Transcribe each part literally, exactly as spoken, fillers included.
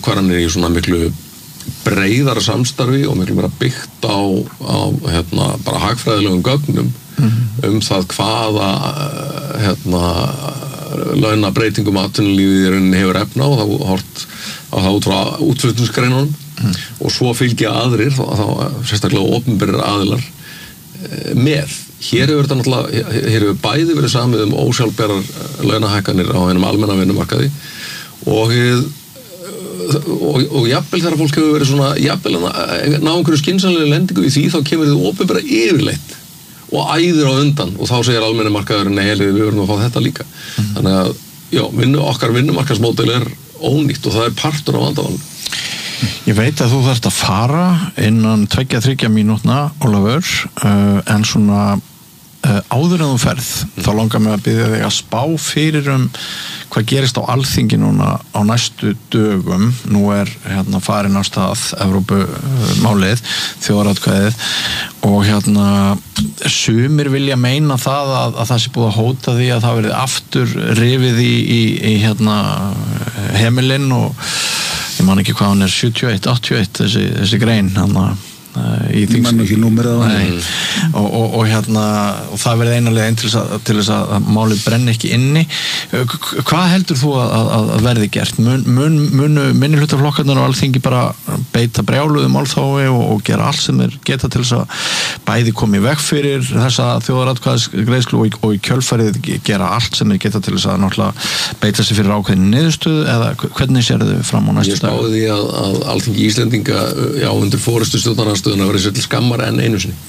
ákvarðanir í svona miklu breiðara samstarfi og miklu meira byggt á, á hérna, bara hagfræðilegum gögnum mm-hmm. um það hvaða hérna, launabreitingum atvinnulífið hefur efna og þá hort á það út frá útflutningsgreinunum mm. og svo fylgja aðrir þá, þá sérstaklega opinberir aðilar e, með. Hér hefur þetta náttúrulega, hér hefur bæði verið samið um ósjálfbærar launahækkanir á einum almenna vinnumarkaði og, og, og jafnvel þegar fólk hefur verið svona, jafnvel að ná einhverju skynsamlega lendingu í því þá kemur þið opinbera yfirleitt og æðir á undan og þá segir almenni markaðurinn nei, við verðum að fá þetta líka. Mm. Þannig að, já, vinnu, okkar vinnumarkaðsmódel er ónýtt og það er partur af vandamálinu. Ég veit að þú þarft að fara innan tveggja þriggja mínútna, Ólafur, uh, en svona uh, áður en þú ferð, mm. þá langar mig að biðja þig að spá fyrir um hvað gerist á Alþingi núna á næstu dögum. Nú er hérna farin á stað Evrópumálið, þjóðaratkvæðið og hérna sumir vilja meina það að, að það sé búið að hóta því að það verið aftur rifið í, í, í hérna heimilinn og ég man ekki hvað hann er sjötíu og eitt, áttatíu og eitt þessi, þessi grein hann að í þings... Man ekki númerið á hann. Og, og, og hérna og það verið einalega einn til þess að, til þess að málið brenni ekki inni. Hvað heldur þú að, að, að verði gert? Mun, mun, munu minnihlutaflokkarnir á Alþingi bara beita brjáluðum málþófi og, og gera allt sem er geta til þess að bæði komi í veg fyrir þessa þjóðaratkvæðisgreiðslu og, og í kjölfarið gera allt sem er geta til þess að náttúrulega beita sig fyrir ákveðin niðurstöðu eða hvernig sérðu fram á næstu dag? Ég spáði því að, að Alþingi Íslendinga já, undir forystu stjórnarandstöðuna verið sér til skammar enn einu sinni.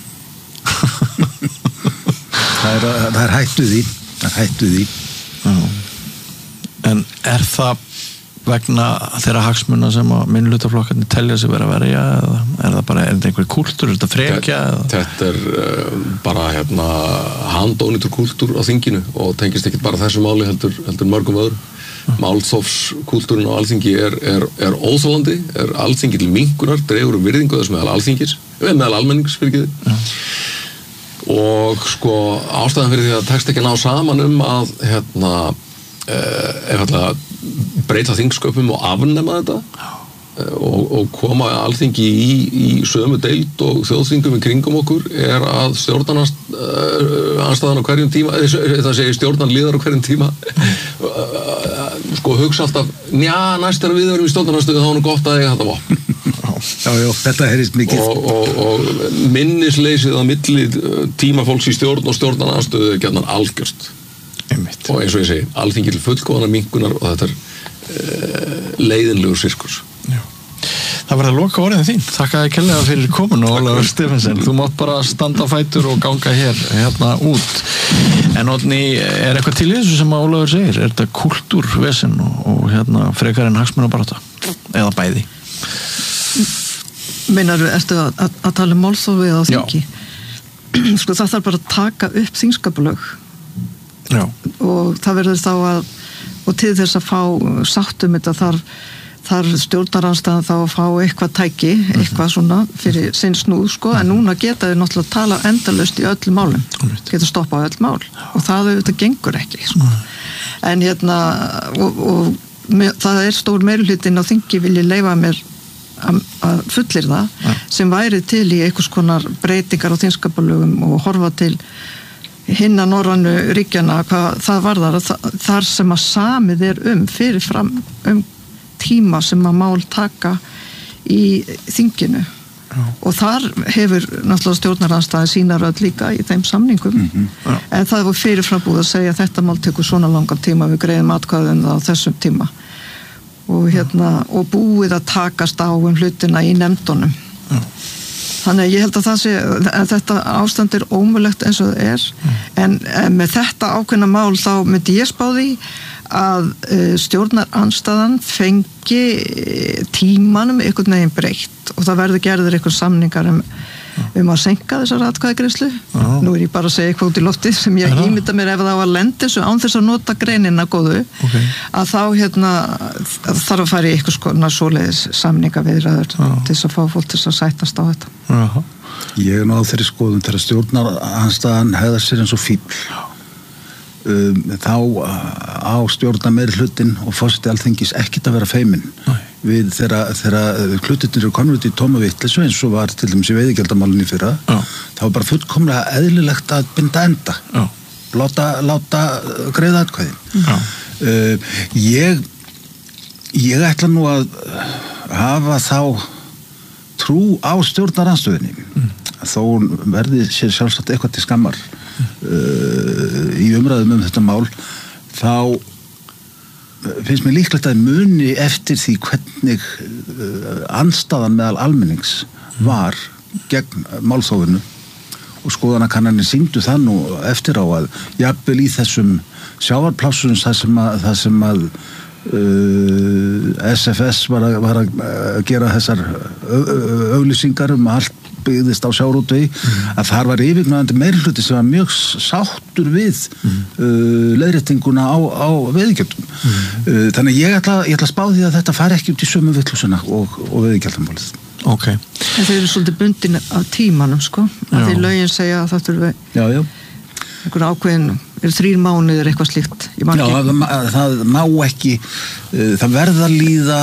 það, er, það er hættu því það er hættu því Já. En er það vegna þeirra hagsmuna sem að minnihlutaflokkarnir telja sig vera að verja eða er það bara, er þetta einhver kúltúr, er þetta frekja? Þetta er uh, bara hérna handónýtur kúltúr á þinginu og tengist ekkert bara þessu máli heldur, heldur mörgum öðrum. Málþófskúltúrin á Alþingi er, er, er óþolandi, er Alþingi til minnkunar, dregur um virðingu þess meðal Alþingis, meðal almennings fyrir ekki og sko ástæðan fyrir því að tekst ekki ná saman um að hérna eh, einfaldlega breyta þingsköpum og afnema þetta eh, og, og koma Alþingi í, í sömu deild og þjóðþingum í kringum okkur er að stjórnarandstaðan á hverjum tíma, það segir stjórnarliðar á hverjum tíma sko hugsa alltaf, njá, næst er við verum í stjórnarandsstöðu þá er nú gott að eiga þetta vopn. Já, já, þetta heyrist mikið. Og, og, og minnisleysið á milli tíma fólks í stjórn og stjórnarandstöðu er gjarnan algjört. Einmitt. Og eins og ég segi, Alþingi til fullkomna minnkunar og þetta er uh, leiðinlegur sirkus. Já. Það verður að loka orðin þín. Þakka þér kærlega fyrir komuna, Ólafur Stephensen. Þú mátt bara standa á fætur og ganga hér hérna út. En Oddný, er eitthvað til í þessu sem að Ólafur segir? Er þetta kultúrvesen og, og hérna frekar en hagsmunabarátta? Eða bæði? Meinarðu, ertu að, að, að tala um málþófi á þingi? Sko það þarf bara að taka upp þingskapalög. Já. Og það verður þá að, og til þess að fá sáttum þetta þarf þar stjórnarandstaðan þá að fá eitthvað tæki, eitthvað svona fyrir sinn snúð, sko, en núna geta þau náttúrulega að tala endalaust í öllum málum, geta stoppað öll mál og það auðvitað gengur ekki, sko. En hérna, og, og með, það er stór meirihlutin á þingi vilji leyfa mér að fullir það, sem væri til í einhvers konar breytingar á þingskapalögum og horfa til hinna norrænu ríkjana, hvað það varðar, þar sem að samið er um fyrir fram um tíma sem að mál taka í þinginu. Já. Og þar hefur náttúrulega stjórnarandstaðan sína rödd líka í þeim samningum mm-hmm. en það var fyrirframbúð að segja að þetta mál tekur svona langan tíma, við greiðum atkvæðum það á þessum tíma og, hérna, og búið að takast á um hlutina í nefndunum. Já. Þannig að ég held að það sé að þetta ástand er ómögulegt eins og það er mm. en, en með þetta ákveðna mál þá myndi ég spá því að stjórnarandstaðan fengi tímanum einhvern veginn breytt og það verður gerður einhver samningar um, um að senka þessar atkvæðagreiðslu. Nú er ég bara að segja eitthvað út í loftið sem ég ímynda mér ef það á að lenda þessu án þess að nota greinina góðu okay. að þá hérna þarf að fara í eitthvað skona svoleiðis samningaviðræður til þess að fá fólk til þess að sættast á þetta. Já. Ég er nú á þeirri skoðun til að stjórnarandstaðan hegðar sér eins og fífl. Um, þá á stjórna meiri hlutin og forseti Alþingis ekkert að vera feiminn við þegar, þegar hlutirnir eru komnir út í tóma vitleysu eins og var til dæmis í veiðigjaldamálunni fyrra, Já. þá var bara fullkomlega eðlilegt að binda enda. Já. Láta, láta greiða atkvæðin. Uh, ég ég ætla nú að hafa þá trú á stjórnarandstöðunni mm. þó verði sér sjálfsagt eitthvað til skammar uh, í umræðum um þetta mál, þá finnst mér líklegt að muni eftir því hvernig uh, andstaðan meðal almennings var gegn málþófinu, og skoðanakannanir sýndu það nú eftir á að jafnvel í þessum sjávarplássunum þar sem að, það sem að uh, S F S var að, var að gera þessar auglýsingar um allt byggðist á sjávarútvegi, mm. að þar var yfirgnæfandi meirihluti sem var mjög sáttur við mm. uh, leiðréttinguna á, á veiðigjöldum. Mm. Uh, þannig ég ætla, ég ætla að spá því að þetta fari ekki út í sömu vitlúsuna og, og veiðigjaldamálið. Ok. En þeir eru svolítið bundin af tímanum, sko. Að því lögin segja að það þurfi já, já. einhvern ákveðin, er þrír mánuðir eitthvað slíkt. Já, það, það má ekki, uh, það verða að líða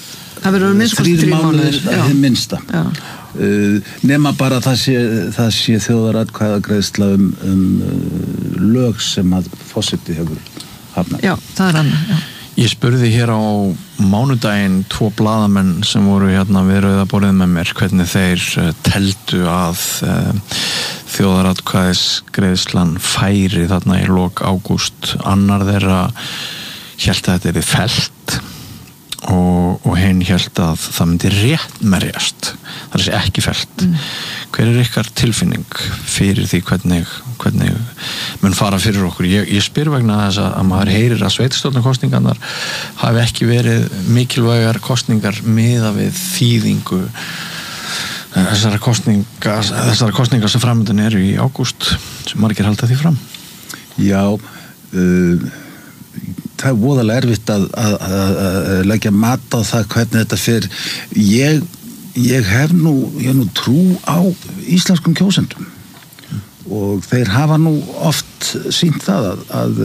þrír mánuðir að þið minnsta. Já. Uh, nema bara það sé, það sé þjóðaratkvæðagreiðsla um, um uh, lög sem að forseti hefur hafnað. Já, það er annað, já. Ég spurði hér á mánudaginn tvo blaðamenn sem voru hérna við rauðaborðið með mér hvernig þeir uh, teldu að uh, þjóðaratkvæðisgreiðslan færi þarna í lok ágúst. Annar þeirra hélt að þetta yrði fellt og, og hinn hélt að það myndi réttmerjast, það er ekki fellt. Mm. Hver er ykkar tilfinning fyrir því hvernig, hvernig mun fara fyrir okkur? Ég, ég spyr vegna þess að maður heyrir að sveitarstjórnarkosningarnar hafi ekki verið mikilvægar kosningar miðað við þýðingu þessara kosninga, þessara kosningar sem framöndan eru í ágúst, sem margir halda því fram. Já, uh, það er voðalega erfitt að, að, að, að leggja mat á það hvernig þetta fer. Ég, ég hef nú, ég hef nú trú á íslenskum kjósendum mm. og þeir hafa nú oft sýnt það að, að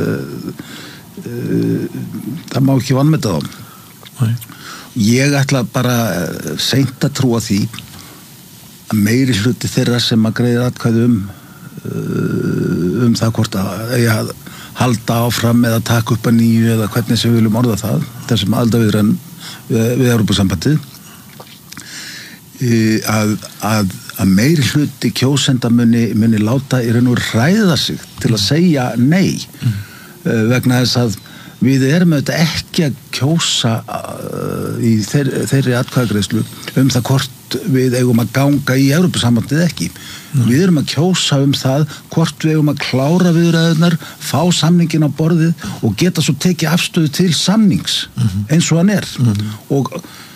uh, það má ekki vanmeta þá. Nei. Ég ætla bara seint að trúa því að meiri hluti þeirra sem að greiða atkvæði um uh, um það hvort að eiga að halda áfram eða taka upp að nýju eða hvernig sem við viljum orða það, þessum aldaviðræðum við, við Evrópusambandið, að, að, að meiri hluti kjósenda muni, muni láta í raun og ræða sig til að segja nei mm. vegna þess að við erum auðvitað ekki að kjósa uh, í þeir, þeirri atkvæðagreiðslu um það hvort við eigum að ganga í Evrópusambandið ekki. Mm. Við erum að kjósa um það hvort við eigum að klára viðræðurnar, fá samningin á borðið og geta svo tekið afstöðu til samnings mm-hmm. eins og hann er. Mm-hmm. Og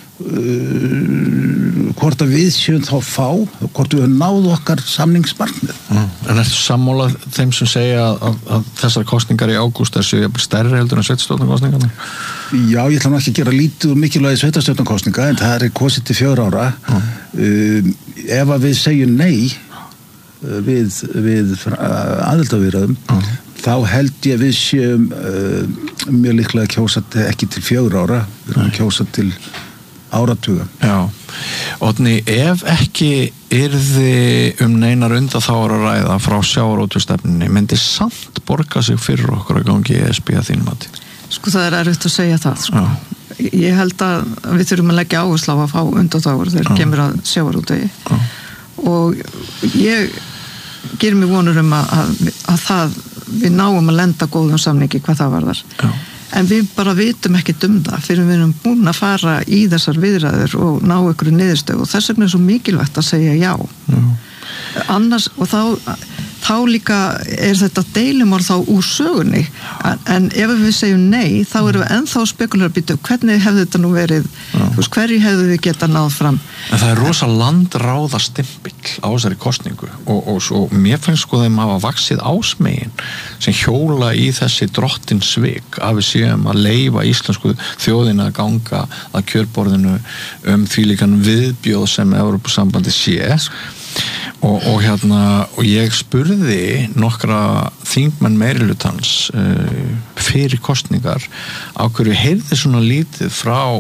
uh, hvort að við séum þá fá, hvort við höfum náð okkar samningsmarkmið. Mm. En ertu sammála þeim sem segja að, að, að þessar kosningar í ágúst er séu stærri heldur en sveitarstjórnarkosningarnar? Já, ég ætla nú ekki að gera lítið og mikilvægi sveitarstjórnarkosninga, en það er kosið til fjögur ára. Mm. Uh, ef að við segjum nei uh, við, við aðildarviðræðum, mm. þá held ég að við séum uh, mjög líklega kjósað ekki til fjögur ára, við erum kjósað til áratuga. Já, Oddný, ef ekki yrði um neinar undanþágur að ræða frá sjávarútvegsstefnunni, myndi samt borga sig fyrir okkur að gangi í E S B að þínum mati? Sko það er erfitt að segja það, sko. Ég held að við þurfum að leggja áherslu á að fá undanþágur þegar Já. Kemur að sjávarútvegi. Og ég gerir mig vonur um að, að, að það, við náum að lenda góðum samningi hvað það varðar. Já. En við bara vitum ekki um það fyrir við erum búin að fara í þessar viðræður og ná ykkur niðurstöðu og þess vegna er svo mikilvægt að segja já. Já. Annars, og þá, þá líka er þetta deilumál þá úr sögunni, en, en ef við segjum nei, þá erum við ennþá spekular að býta hvernig hefði þetta nú verið, veist, hverju hefðu við geta náð fram. En það er rosa landráða stimpill á þessari kosningu og, og svo mér finnst sko þeim hafa vaxið ásmegin sem hjóla í þessi drottinsvik að við séum að leyfa íslensku þjóðina að ganga að kjörborðinu um þvílíkan viðbjóð sem Evrópusambandið sé. Og, og hérna, og ég spurði nokkra þingmenn meirihlutans uh, fyrir kosningar á hverju heyrði svona lítið frá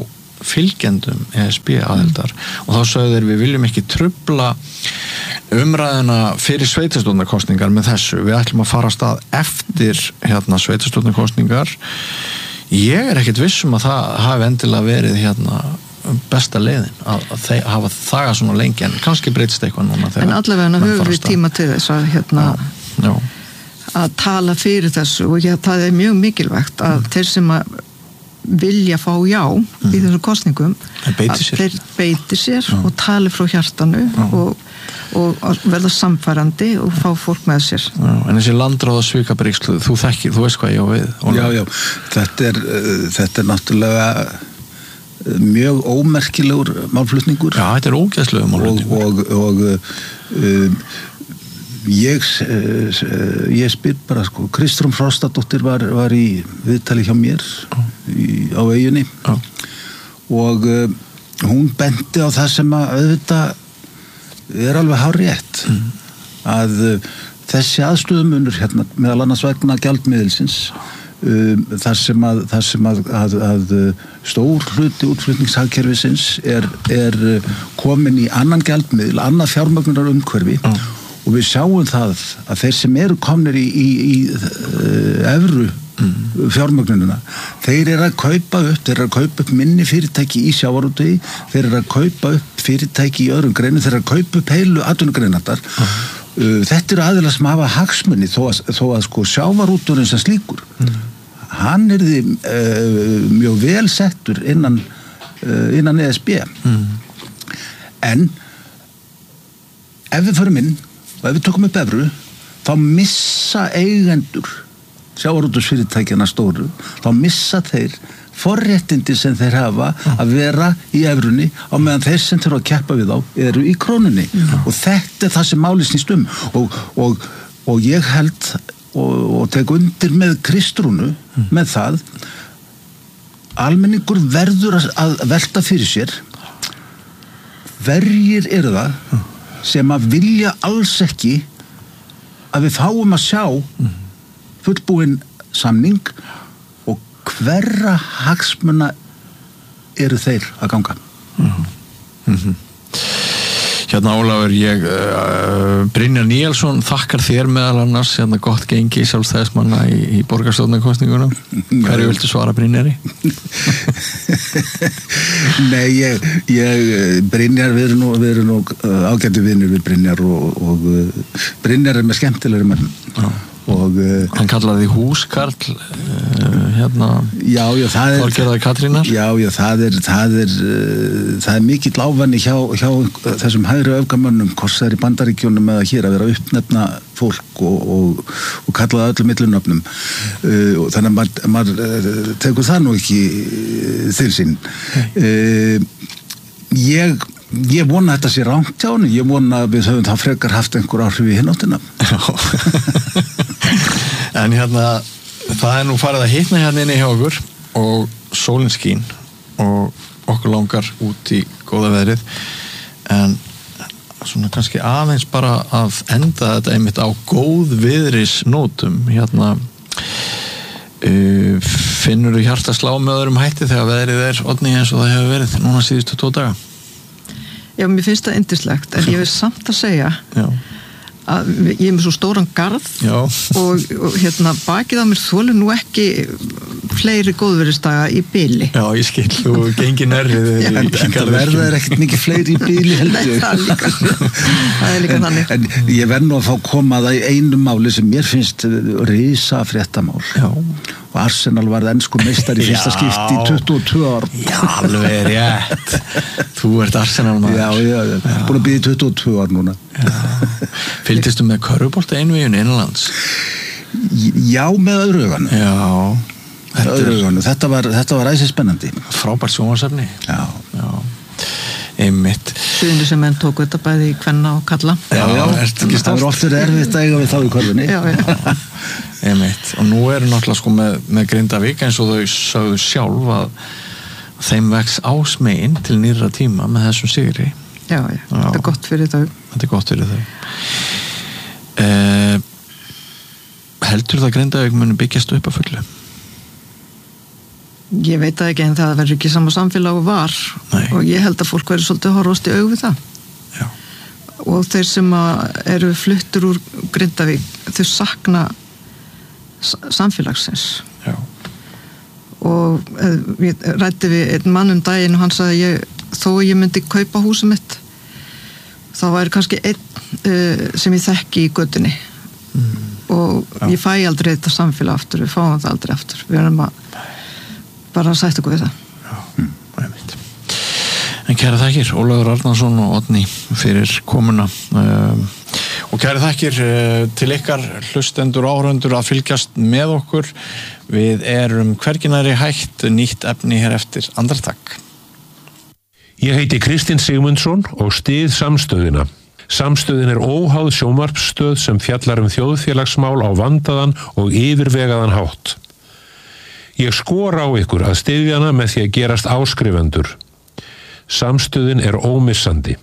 fylgjendum E S B aðildar mm. og þá sögðu þeir við viljum ekki trufla umræðina fyrir sveitarstjórnarkosningar með þessu, við ætlum að fara af stað eftir hérna sveitarstjórnarkosningar. Ég er ekkert viss um að það hafi endilega verið hérna besta leiðin að, að þeir hafa þagað svona lengi en kannski breytist eitthvað núna. En allavega höfum við tíma til þess að hérna já, já. að tala fyrir þessu og ég, það er mjög mikilvægt að mm. þeir sem að vilja fá já mm. í þessum kosningum beiti sér. Þeir beiti sér já. Og tali frá hjartanu og, og verða samfærandi og fá fólk með sér já, en þessi landráða svikabríkslu þú þekkir, þú veist hvað ég á við já, já, þetta er, uh, þetta er náttúrulega mjög ómerkilegur málflutningur já, þetta er ógeðslegur málflutningur og, og, og uh, ég ég spyr bara sko Kristrún Frostadóttir var, var í viðtali hjá mér í, á eyjunni já. Og uh, hún benti á það sem að auðvitað er alveg hárrétt mm. að uh, þessi aðstöðumunur hérna meðal annars vegna gjaldmiðilsins um, þar sem að, þar sem að, að, að stór hluti útflutningshagkerfisins er, er komin í annan gjaldmiðil, annað fjármögnunar umhverfi mm. og við sjáum það að þeir sem eru komnir í, í, í uh, evru mm. fjármögnununa, þeir eru að kaupa upp, þeir eru að kaupa upp minni fyrirtæki í sjávarútvegi, þeir eru að kaupa upp fyrirtæki í öðrum greinum, þeir eru að kaupa upp heilu atvinnugreinarnar. Mm. Uh, þetta eru aðilar sem hafa hagsmuni þó að, þó að sko sjávarútvegurinn sem slíkur. Mm. Hann er því uh, mjög vel settur innan, uh, innan E S B. Mm. En ef við förum inn og ef við tökum upp evru, þá missa eigendur sjávarútvegsfyrirtækjanna stóru, þá missa þeir forréttindi sem þeir hafa að vera í evrunni á meðan þeir sem þurfa að keppa við þá eru í krónunni. Já. Og þetta er það sem málið snýst um og, og, og ég held og, og tek undir með Kristrúnu mm. með það almenningur verður að velta fyrir sér hverjir eru það mm. sem að vilja alls ekki að við fáum að sjá fullbúinn samning og hverra hagsmuna eru þeir að ganga. Mm-hmm. Mm-hmm. Hérna Ólafur, ég uh, Brynjar Níelsson þakkar þér meðal annars hérna gott gengi sjálfstæðismanna í, í borgarstjórnarkosningunum. Hverju viltu svara Brynjari? Nei, ég, ég Brynjar, við erum nú, við erum nú ágætu vinir við Brynjar og, og Brynjar er með skemmtilegri menn. Já. Og uh, hann kallaði húskarl uh, hérna já, já, það er Þorgerðar Katrínar já, já, það er það er, uh, það er mikill ávanni hjá, hjá þessum hægri öfgamönnum hvort það er í Bandaríkjunum eða hér að vera að uppnefna fólk og, og, og kalla það öllum millunöfnum uh, og þannig að maður, maður uh, tekur það nú ekki uh, til sín uh, ég Ég vona að þetta sé rangt hjá henni, ég vona að við höfum það frekar haft einhver áhrif í hináttina. En hérna, það er nú farið að hitna hérna inni hjá okkur og sólin skín og okkur langar út í góða veðrið en svona kannski aðeins bara að enda þetta einmitt á góðviðris nótum hérna uh, finnur þú hjarta slá með öðrum hætti þegar veðrið er odni eins og það hefur verið núna síðustu tvo daga? Já, mér finnst það yndislegt, en ég vil samt að segja Já. Að ég er með svo stóran garð og, og hérna bakið á mér þolir nú ekki fleiri góðveðrisdaga í bili. Já, ég skil, þú gengir nærrið í, en, í en það verða er ekkert mikið fleiri í bili heldur. Nei, það er líka, það er líka en, þannig. En ég verð nú að fá koma það í einu máli sem mér finnst risa fréttamál. Já. Og Arsenal var ensku meistari í fyrsta skipti í tuttugu og tvö ár. Já, alveg rétt. Þú ert Arsenal maður. Já, já, já. já. Búin að býða í tuttugu og tvö ár núna. Já. Fylgdistu með körfubolta einvíun innanlands? Já, með öðru auganu. Já. Þetta, öðru auganu. Þetta var, þetta var æsið spennandi. Frábært sjónvarpsefni. Já. Já. Einmitt. Suðinu sem menn tóku þetta bæði í kvenna og kalla. Já, já. Það er oftur erfitt að eiga við þá í körfunni. Já, já. Einmitt. Og nú eru náttúrulega sko með, með Grindavík eins og þau sögðu sjálf að þeim vex ásmegin til nýrra tíma með þessum sigri. Já, já, já. Þetta er gott fyrir þau. Þetta er gott fyrir þau. Eh, heldur það Grindavík muni byggjast upp að fullu? Ég veit það ekki, en það verður ekki sama samfélag og var. Nei. Og ég held að fólk verður svolítið að horfast í augu við það. Já. Og þeir sem eru fluttur úr Grindavík, þau sakna samfélagsins. Já. Og við rætti við einn mann um daginn og hann sagði ég, þó ég myndi kaupa húsið mitt, þá væri kannski einn uh, sem ég þekki í götunni. Mm. Og Já. Ég fæ aldrei þetta samfélag aftur, við fáum það aldrei aftur. Við erum að bara að sætta okkur við það. Já, það er mitt. En kæra þakkir, Ólafur Arnarsson og Oddný fyrir komuna. Um, og kæra þakkir uh, til ykkar hlustendur og áhorfendur að fylgjast með okkur. Við erum hvergi nærri hægt, nýtt efni hér eftir andartak. Ég heiti Kristinn Sigmundsson og styð Samstöðina. Samstöðin er óháð sjónvarpsstöð sem fjallar um þjóðfélagsmál á vandaðan og yfirvegaðan hátt. Ég skora á ykkur að styðja hana með því að gerast áskrifendur. Samstöðin er ómissandi.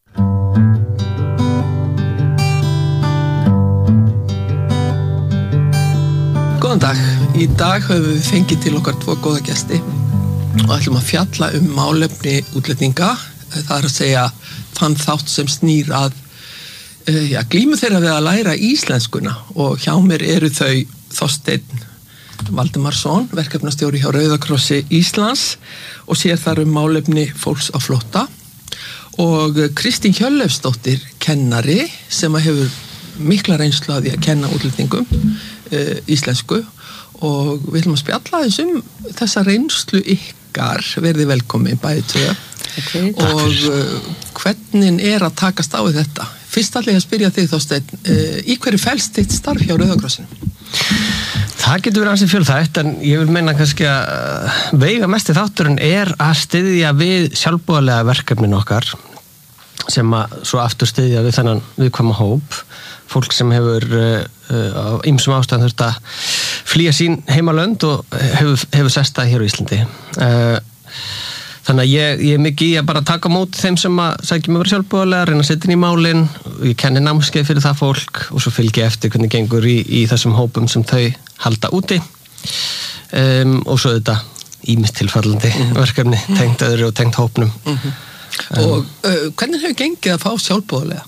Góðan dag. Í dag höfum við fengið til okkar tvo góða gesti og ætlum að fjalla um málefni útlendinga. Það er að segja þann þátt sem snýr að já, glímu þeirra við að læra íslenskuna og hjá mér eru þau Þorsteinn Valdimarsson, verkefnastjóri hjá Rauða krossi Íslands og sér þar um málefni fólks á flótta og Kristín Hjörleifsdóttir kennari sem hefur mikla reynslu af því að kenna útlendingum uh, íslensku og við ætlum að spjalla aðeins um þessa reynslu ykkar, verði velkomin bæði tvö okay, og uh, hvernig er að takast á við þetta? Fyrst ætla ég að spyrja þig Þorsteinn, uh, í hverju felst þitt starf hjá Rauða krossinu? Það getur verið ansi fjölþætt en ég vil meina kannski að veiga mesti þátturinn er að styðja við sjálfboðalega verkefnin okkar sem að svo aftur styðja við þennan viðkvæma hóp, fólk sem hefur á uh, ýmsum ástæðum þurft að flýja sín heimalönd og hefur, hefur sestað hér á Íslandi. Uh, Þannig að ég, ég er mikið í að bara taka á móti þeim sem að sækja mig verið sjálfboðalega, reyna að setja inn í málin, ég kenni námskeið fyrir það fólk og svo fylgi ég eftir hvernig gengur í, í þessum hópum sem þau halda úti um, og svo þetta ýmist tilfallandi mm-hmm. verkefni, tengt öðru og tengt hópnum. Mm-hmm. Um, og uh, hvernig hefur gengið að fá sjálfboðalega?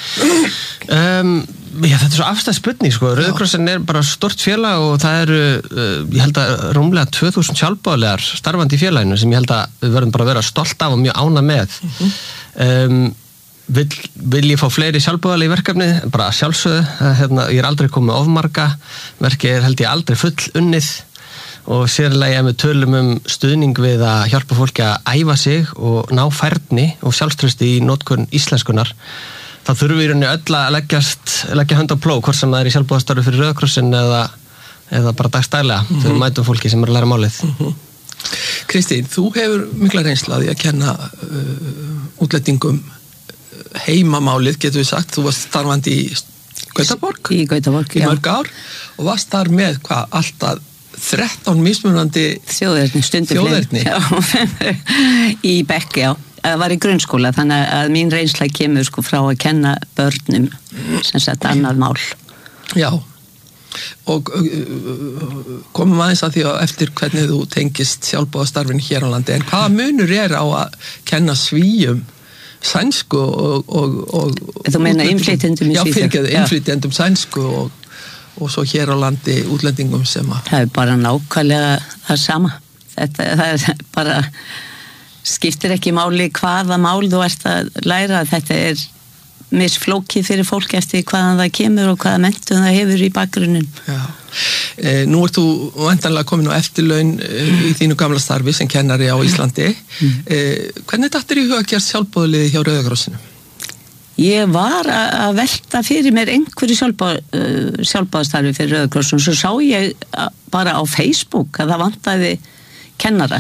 Um, já, þetta er svo afstæð spurning sko. Rauði krossin er bara stort félag og það eru, uh, ég held að rúmlega tvö þúsund sjálfboðalegar starfandi í félaginu sem ég held að við verðum bara að vera stolt af og mjög ána með. Mm-hmm. um, vil, vil ég fá fleiri sjálfboðalegi verkefni? Bara sjálfsögðu, hérna, ég er aldrei komið með ofmarga, verkið er held ég aldrei full unnið og sérlega ef við tölum um stuðning við að hjálpa fólki að æfa sig og ná færni og sjálfstrausti í notkun íslenskunar þá þurfum við í rauninni öll að leggjast, leggja hönd á plóg, hvort sem það er í sjálfboðastarfi fyrir Rauða krossin eða, eða bara dagstælega mm-hmm. þegar við mætum fólki sem er að læra málið. Mm-hmm. Kristín, þú hefur mikla reynslu af því að kenna uh, útlendingum heimamálið, getur við sagt. Þú varst starfandi í Gautaborg í Gautaborg, í mörg ár og varst þar með hvað, alltaf þrettán mismunandi þjóðerni, stundum fleiri í bekk, já. Það var í grunnskóla, þannig að mín reynsla kemur sko frá að kenna börnum sem sagt annað mál. Já, og komum aðeins að því að eftir hvernig þú tengist sjálfboðastarfinu hér á landi, en hvaða munur er á að kenna Svíum sænsku og... og, og þú meina innflytjendum í Svíþjóð? Já, fyrirgeðu, innflytjendum sænsku og og svo hér á landi útlendingum sem að... Það er bara nákvæmlega það sama. Þetta, það er bara, skiptir ekki máli hvaða mál þú ert að læra. Þetta er misflókið fyrir fólk eftir hvaðan það kemur og hvaða menntun það hefur í bakgrunninn. Já. E, nú ert þú væntanlega komin á eftirlaun e, í þínu gamla starfi sem kennari á Íslandi. Mm. E, hvernig dattir í huga að gera sjálfboðaliði hjá Rauða krossinu? Ég var að velta fyrir mér einhverju sjálfbað, uh, sjálfbaðstarfi fyrir Rauða krossin, svo sá ég bara á Facebook að það vantaði kennara.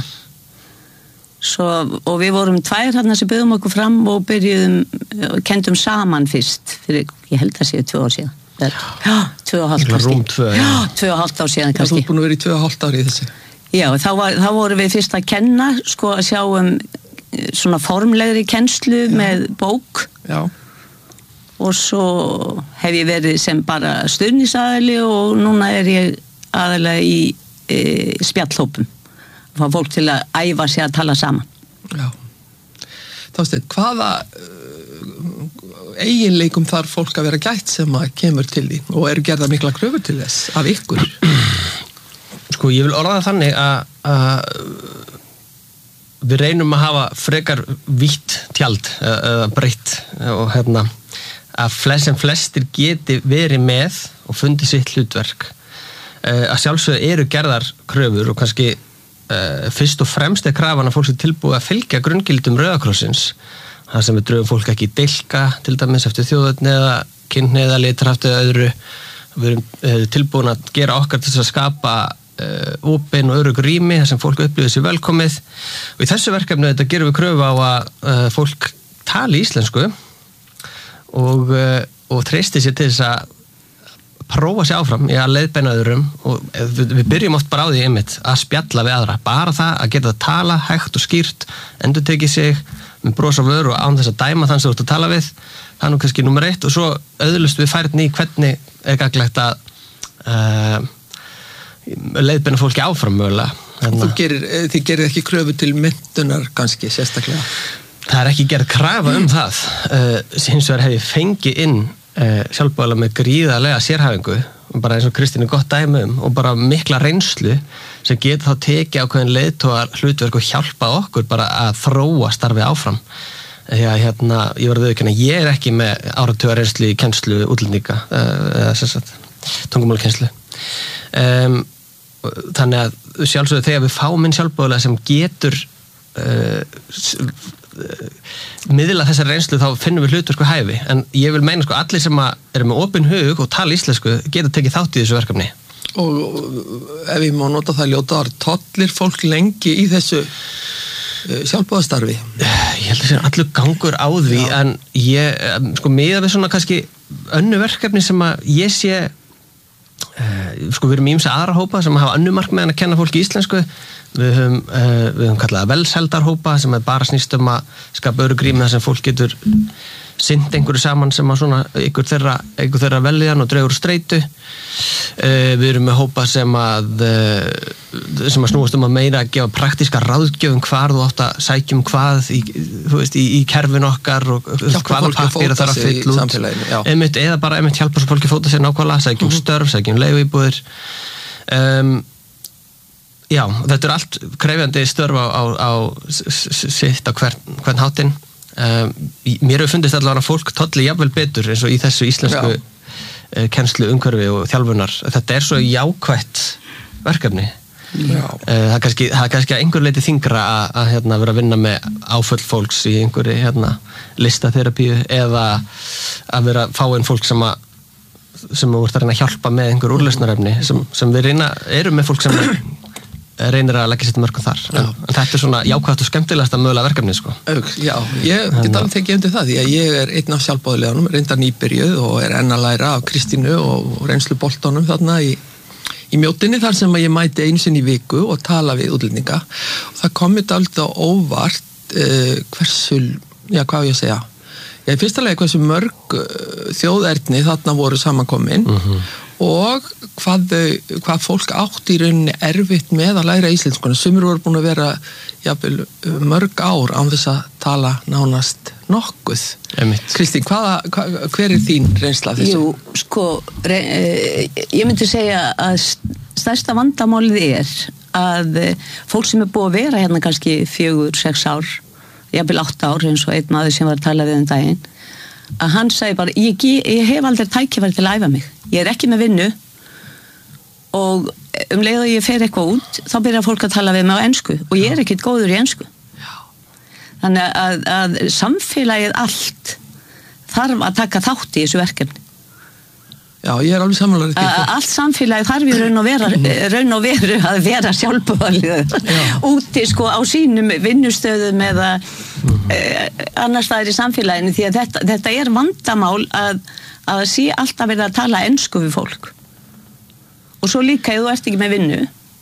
Svo, og við vorum tvær þarna sem byrjum okkur fram og byrjuðum, kendum saman fyrst, fyrir, ég held að séu tvö ár síðan. Já, tvö og hálft ár síðan. Tvö, já. já, tvö og hálft ár síðan kannski. Þú er búin að vera í tvö og hálft ár í þessu. Já, þá, var, þá vorum við fyrst að kenna, sko að sjá um svona formlegri kennslu já. Með bók. Já. Og svo hef ég verið sem bara stuðningsaðili og núna er ég aðalega í e, spjallhópum fá fólk til að æfa sig að tala saman. Já. Þorsteinn, hvaða uh, eiginleikum þarf fólk að vera gætt sem að kemur til því og eru gerða mikla kröfur til þess af ykkur? Sko, ég vil orða það þannig að, að við reynum að hafa frekar vítt tjald eða breytt og hérna að flest sem flestir geti verið með og fundið sitt hlutverk. Að sjálfsögðu eru gerðar kröfur og kannski uh, fyrst og fremst er krafan að fólk sé tilbúið að fylgja grunngildum Rauða krossins. Það sem við dröfum fólk ekki í dilka til dæmis eftir þjóðerni eða kynhneigð eða litarhaft eða öðru. Við erum uh, tilbúin að gera okkar til að skapa uh, opin og örugg rými þar sem fólk upplifir sér velkomið. Og í þessu verkefni þetta gerum við kröfu á að uh, fólk tali íslensku og, uh, og treysti sér til þess að prófa sér áfram í að leiðbeina öðrum og við, við byrjum oft bara á því einmitt að spjalla við aðra, bara það að geta að tala hægt og skýrt, endurtekið sig með bros á vör og án þess að dæma þann sem þú ert að tala við, það er nú kannski nummer eitt og svo auðlust við færni í hvernig er gagnlegt að uh, leiðbeina fólki áfram mögulega. Þú gerir, þið gerir ekki kröfu til myndunar kannski sérstaklega? Það er ekki gerð krafa um það, uh, hins vegar hef ég fengið inn Uh, sjálfbóðilega með gríðarlega sérhæfingu bara eins og Kristín er gott dæmi um og bara mikla reynslu sem getur þá tekið ákveðin leiðtogar hlutverk og hjálpa okkur bara að þróa starfið áfram því að hérna, ég var að viðurkenna ég er ekki með áratuga reynslu í kennslu útlendinga eða uh, sem sagt tungumálakennslu um, þannig að sjálfsögðu þegar við fáum inn sjálfbóðilega sem getur uh, miðla þessar reynslu þá finnum við hlutverk og hæfi en ég vil meina sko allir sem eru með opin hug og tala íslensku geta tekið þátt í þessu verkefni. Og, og ef ég má nota það ljóta tollir fólk lengi í þessu uh, sjálfboðastarfi? Ég held að það sé allur gangur á því Já. En ég sko miða við svona kannski önnu verkefni sem að ég sé uh, sko við erum í ýmsa aðra hópa sem hafa önnu markmið en að kenna fólki íslensku. Við höfum, uh, við höfum kallað velseldarhópa sem er bara snýst um að skapa örugrými þar sem fólk getur sinnt einhverju saman sem að svona einhver þeirra, einhver þeirra veljan og dregur streitu. Uh, við erum með hópa sem að uh, sem að snúast um að meira að gefa praktíska ráðgjöfum hvar þú átt að sækjum hvað í, þú veist, í, í kerfin okkar og hvaða pappíra þarf að fylla út einmitt, eða bara einmitt hjálpa svo fólki fóta sér nákvæmlega, sækjum uh-huh. störf, sækjum leiguíbúðir um, Já, þetta er allt krefjandi störf á, á, á sitt á hvern, hvern háttinn. Um, mér hefur fundist allavega að fólk tolli jafnvel betur eins og í þessu íslensku uh, kennslu umhverfi og þjálfunar. Þetta er svo jákvætt verkefni. Uh, það er kannski, það er kannski að einhver leiti þingra að, að hérna, vera að vinna með áföll fólks í einhverju hérna, listaterapíu eða að vera að fá einn fólk sem að sem þú ert að reyna að hjálpa með einhver úrlausnarefni sem, sem við reyna, erum með fólk sem reynir að leggja sitt mörgum þar en, en þetta er svona jákvæmt og skemmtilegasta mögulega verkefni sko. Já, ég get alveg tekið undir það því að ég er einn af sjálfboðaliðanum reyndar nýbyrjuð og er enn að læra af Kristínu og reynslu boltanum þarna í, í mjótinni þar sem að ég mæti einu sinni í viku og tala við útlendinga og það komið alltaf óvart uh, hversu, já hvað ég að segja ég fyrst að lega hversu mörg uh, þjóðerni þarna voru samankomin mm-hmm. og hvað, þau, hvað fólk átt í rauninni erfitt með að læra íslenskuna. Sumir voru búin að vera jafnvel, mörg ár án þess að tala nánast nokkuð. Einmitt. Kristín, hvaða, hvað, hver er þín reynsla af þessu? Jú, sko, re, ég myndi segja að stærsta vandamálið er að fólk sem er búið að vera hérna kannski fjögur, sex ár, jafnvel átta ár eins og einn maður sem var að tala við um daginn, að hann segi bara, ég, ég hef aldrei tækifæri til að æfa mig. Ég er ekki með vinnu og um leið og ég fer eitthvað út þá byrjar fólk að tala við mig á ensku og ég er ekkert góður í ensku. Þannig að, að samfélagið allt þarf að taka þátt í þessu verkefni. Já, ég er alveg sammála því. Allt samfélagið þarf í raun og vera, raun og veru að vera sjálfboðaliðar úti sko á sínum vinnustöðum eða uh, annars staðar í samfélaginu því að þetta, þetta er vandamál að að það sé alltaf verið að tala ensku við fólk og svo líka ef þú ert ekki með vinnu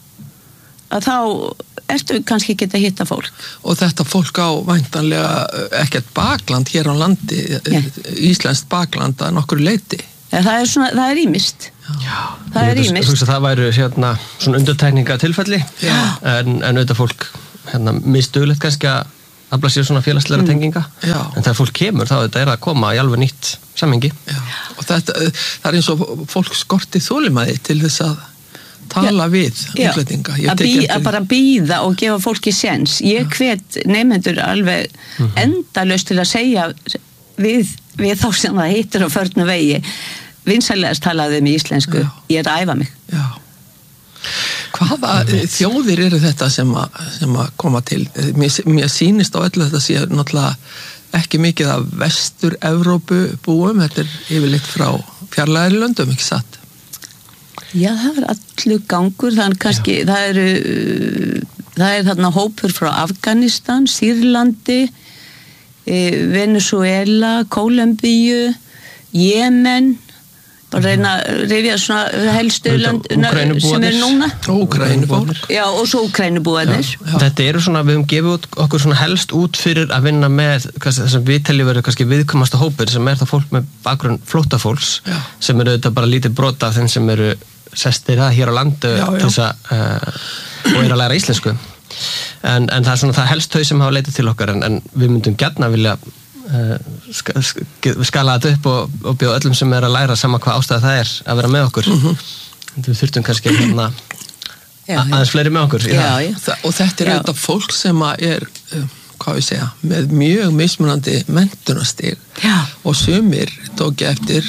að þá ertu kannski ekki að hitta fólk og þetta fólk á væntanlega ekkert bakland hér á landi yeah. Íslenskt bakland að nokkur leiti ja, það er svona, það er ýmist Já. Það er ýmist. Þú veist að það væru hérna svona undirtekninga tilfelli en, en auðvitað fólk hérna misdugulegt kannski að afla sér svona félagslega mm. tenginga Já. En þegar fólk kemur þá þetta er að koma í alveg nýtt samhengi Já. Og þetta, það er eins og fólk skorti þolinmæði til þess að tala Já. Við útlendinga að, bí, að bara býða og gefa fólki séns ég hvet nefnendur alveg mm-hmm. endalaust til að segja við, við þá sem það hittir á förnu vegi vinsælegast talaðu um í íslensku Já. Ég er að æfa mig Já. Hvaða þjóðir eru þetta sem að, sem að koma til? Mér, mér sýnist á öllu þetta sé náttúrulega ekki mikið af vestur-Evrópu búum, þetta er yfirleitt frá fjarlægari löndum, ekki satt? Já, það er allur gangur, þannig kannski, Já. það eru, það er þarna hópur frá Afganistan, Sýrlandi, Venezuela, Kólumbíu, Jemen, bara reyna að rifja svona helstu lönd sem er núna Úkrænubúar Já, og svo Úkrænubúarnir Þetta eru svona, við höfum gefið okkur svona helst út fyrir að vinna með þess að við teljum verið kannski viðkvæmasta hópur sem er það fólk með bakgrunn flóttafólks Já. Sem eru þetta bara lítið brota af þeim sem eru sestir það hér á landu já, já. Til þess að uh, og er að læra íslensku en, en það er svona það helst þau sem hafa leitað til okkar en, en við myndum gjarna vilja Uh, ska, ska, skala þetta upp og, og bjóða öllum sem er að læra sama hvað ástæða það er að vera með okkur mm-hmm. Við þurftum kannski hérna já, aðeins fleiri með okkur já, já. Þa, og þetta er auðvitað fólk sem er uh, hvað við segja, með mjög mismunandi menntunastig og sumir tók eftir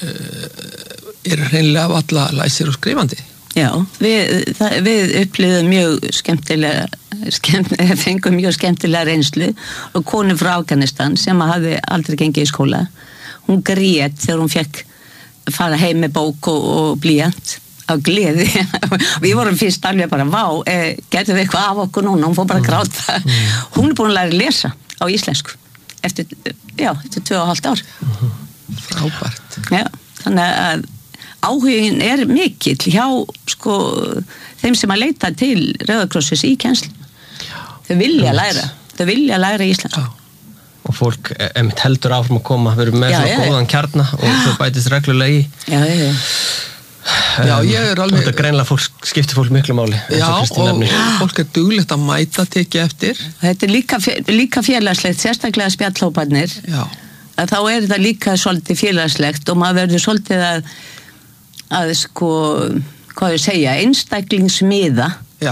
uh, er hreinlega alla læsir og skrifandi Já, við, það, við upplifðum mjög skemmtilega, skemmt, fengum mjög skemmtilega reynslu og konu frá Afganistan sem hafði aldrei gengið í skóla. Hún grét þegar hún fekk fara heim með bók og, og blýant af gleði. Við vorum fyrst alveg bara, vá, eh, getum við eitthvað af okkur núna, hún fór bara að gráta. Hún er búin að læra að lesa á íslensku eftir, já, eftir tvö og hálft ár. Frábært. Já, þannig að áhugin er mikill hjá sko, þeim sem að leita til Rauða krossins í kennslu. Þau vilja læra, þau vilja læra íslensku. Og fólk emitt heldur áfram að koma, við erum með já, svona já, góðan kjarna og svo bætist reglulega í. Já, já, já. Já, ég er alveg... Þetta greinlega fólk, skiptir fólk miklu máli. Já, og, og fólk er duglegt að mæta tekið eftir. Þetta er líka, líka félagslegt, sérstaklega spjallhóparnir. Já. Að þá er þetta líka svolítið félagslegt og maður verður svolítið að að sko, hvað ég segja, einstaklingsmiða. Já.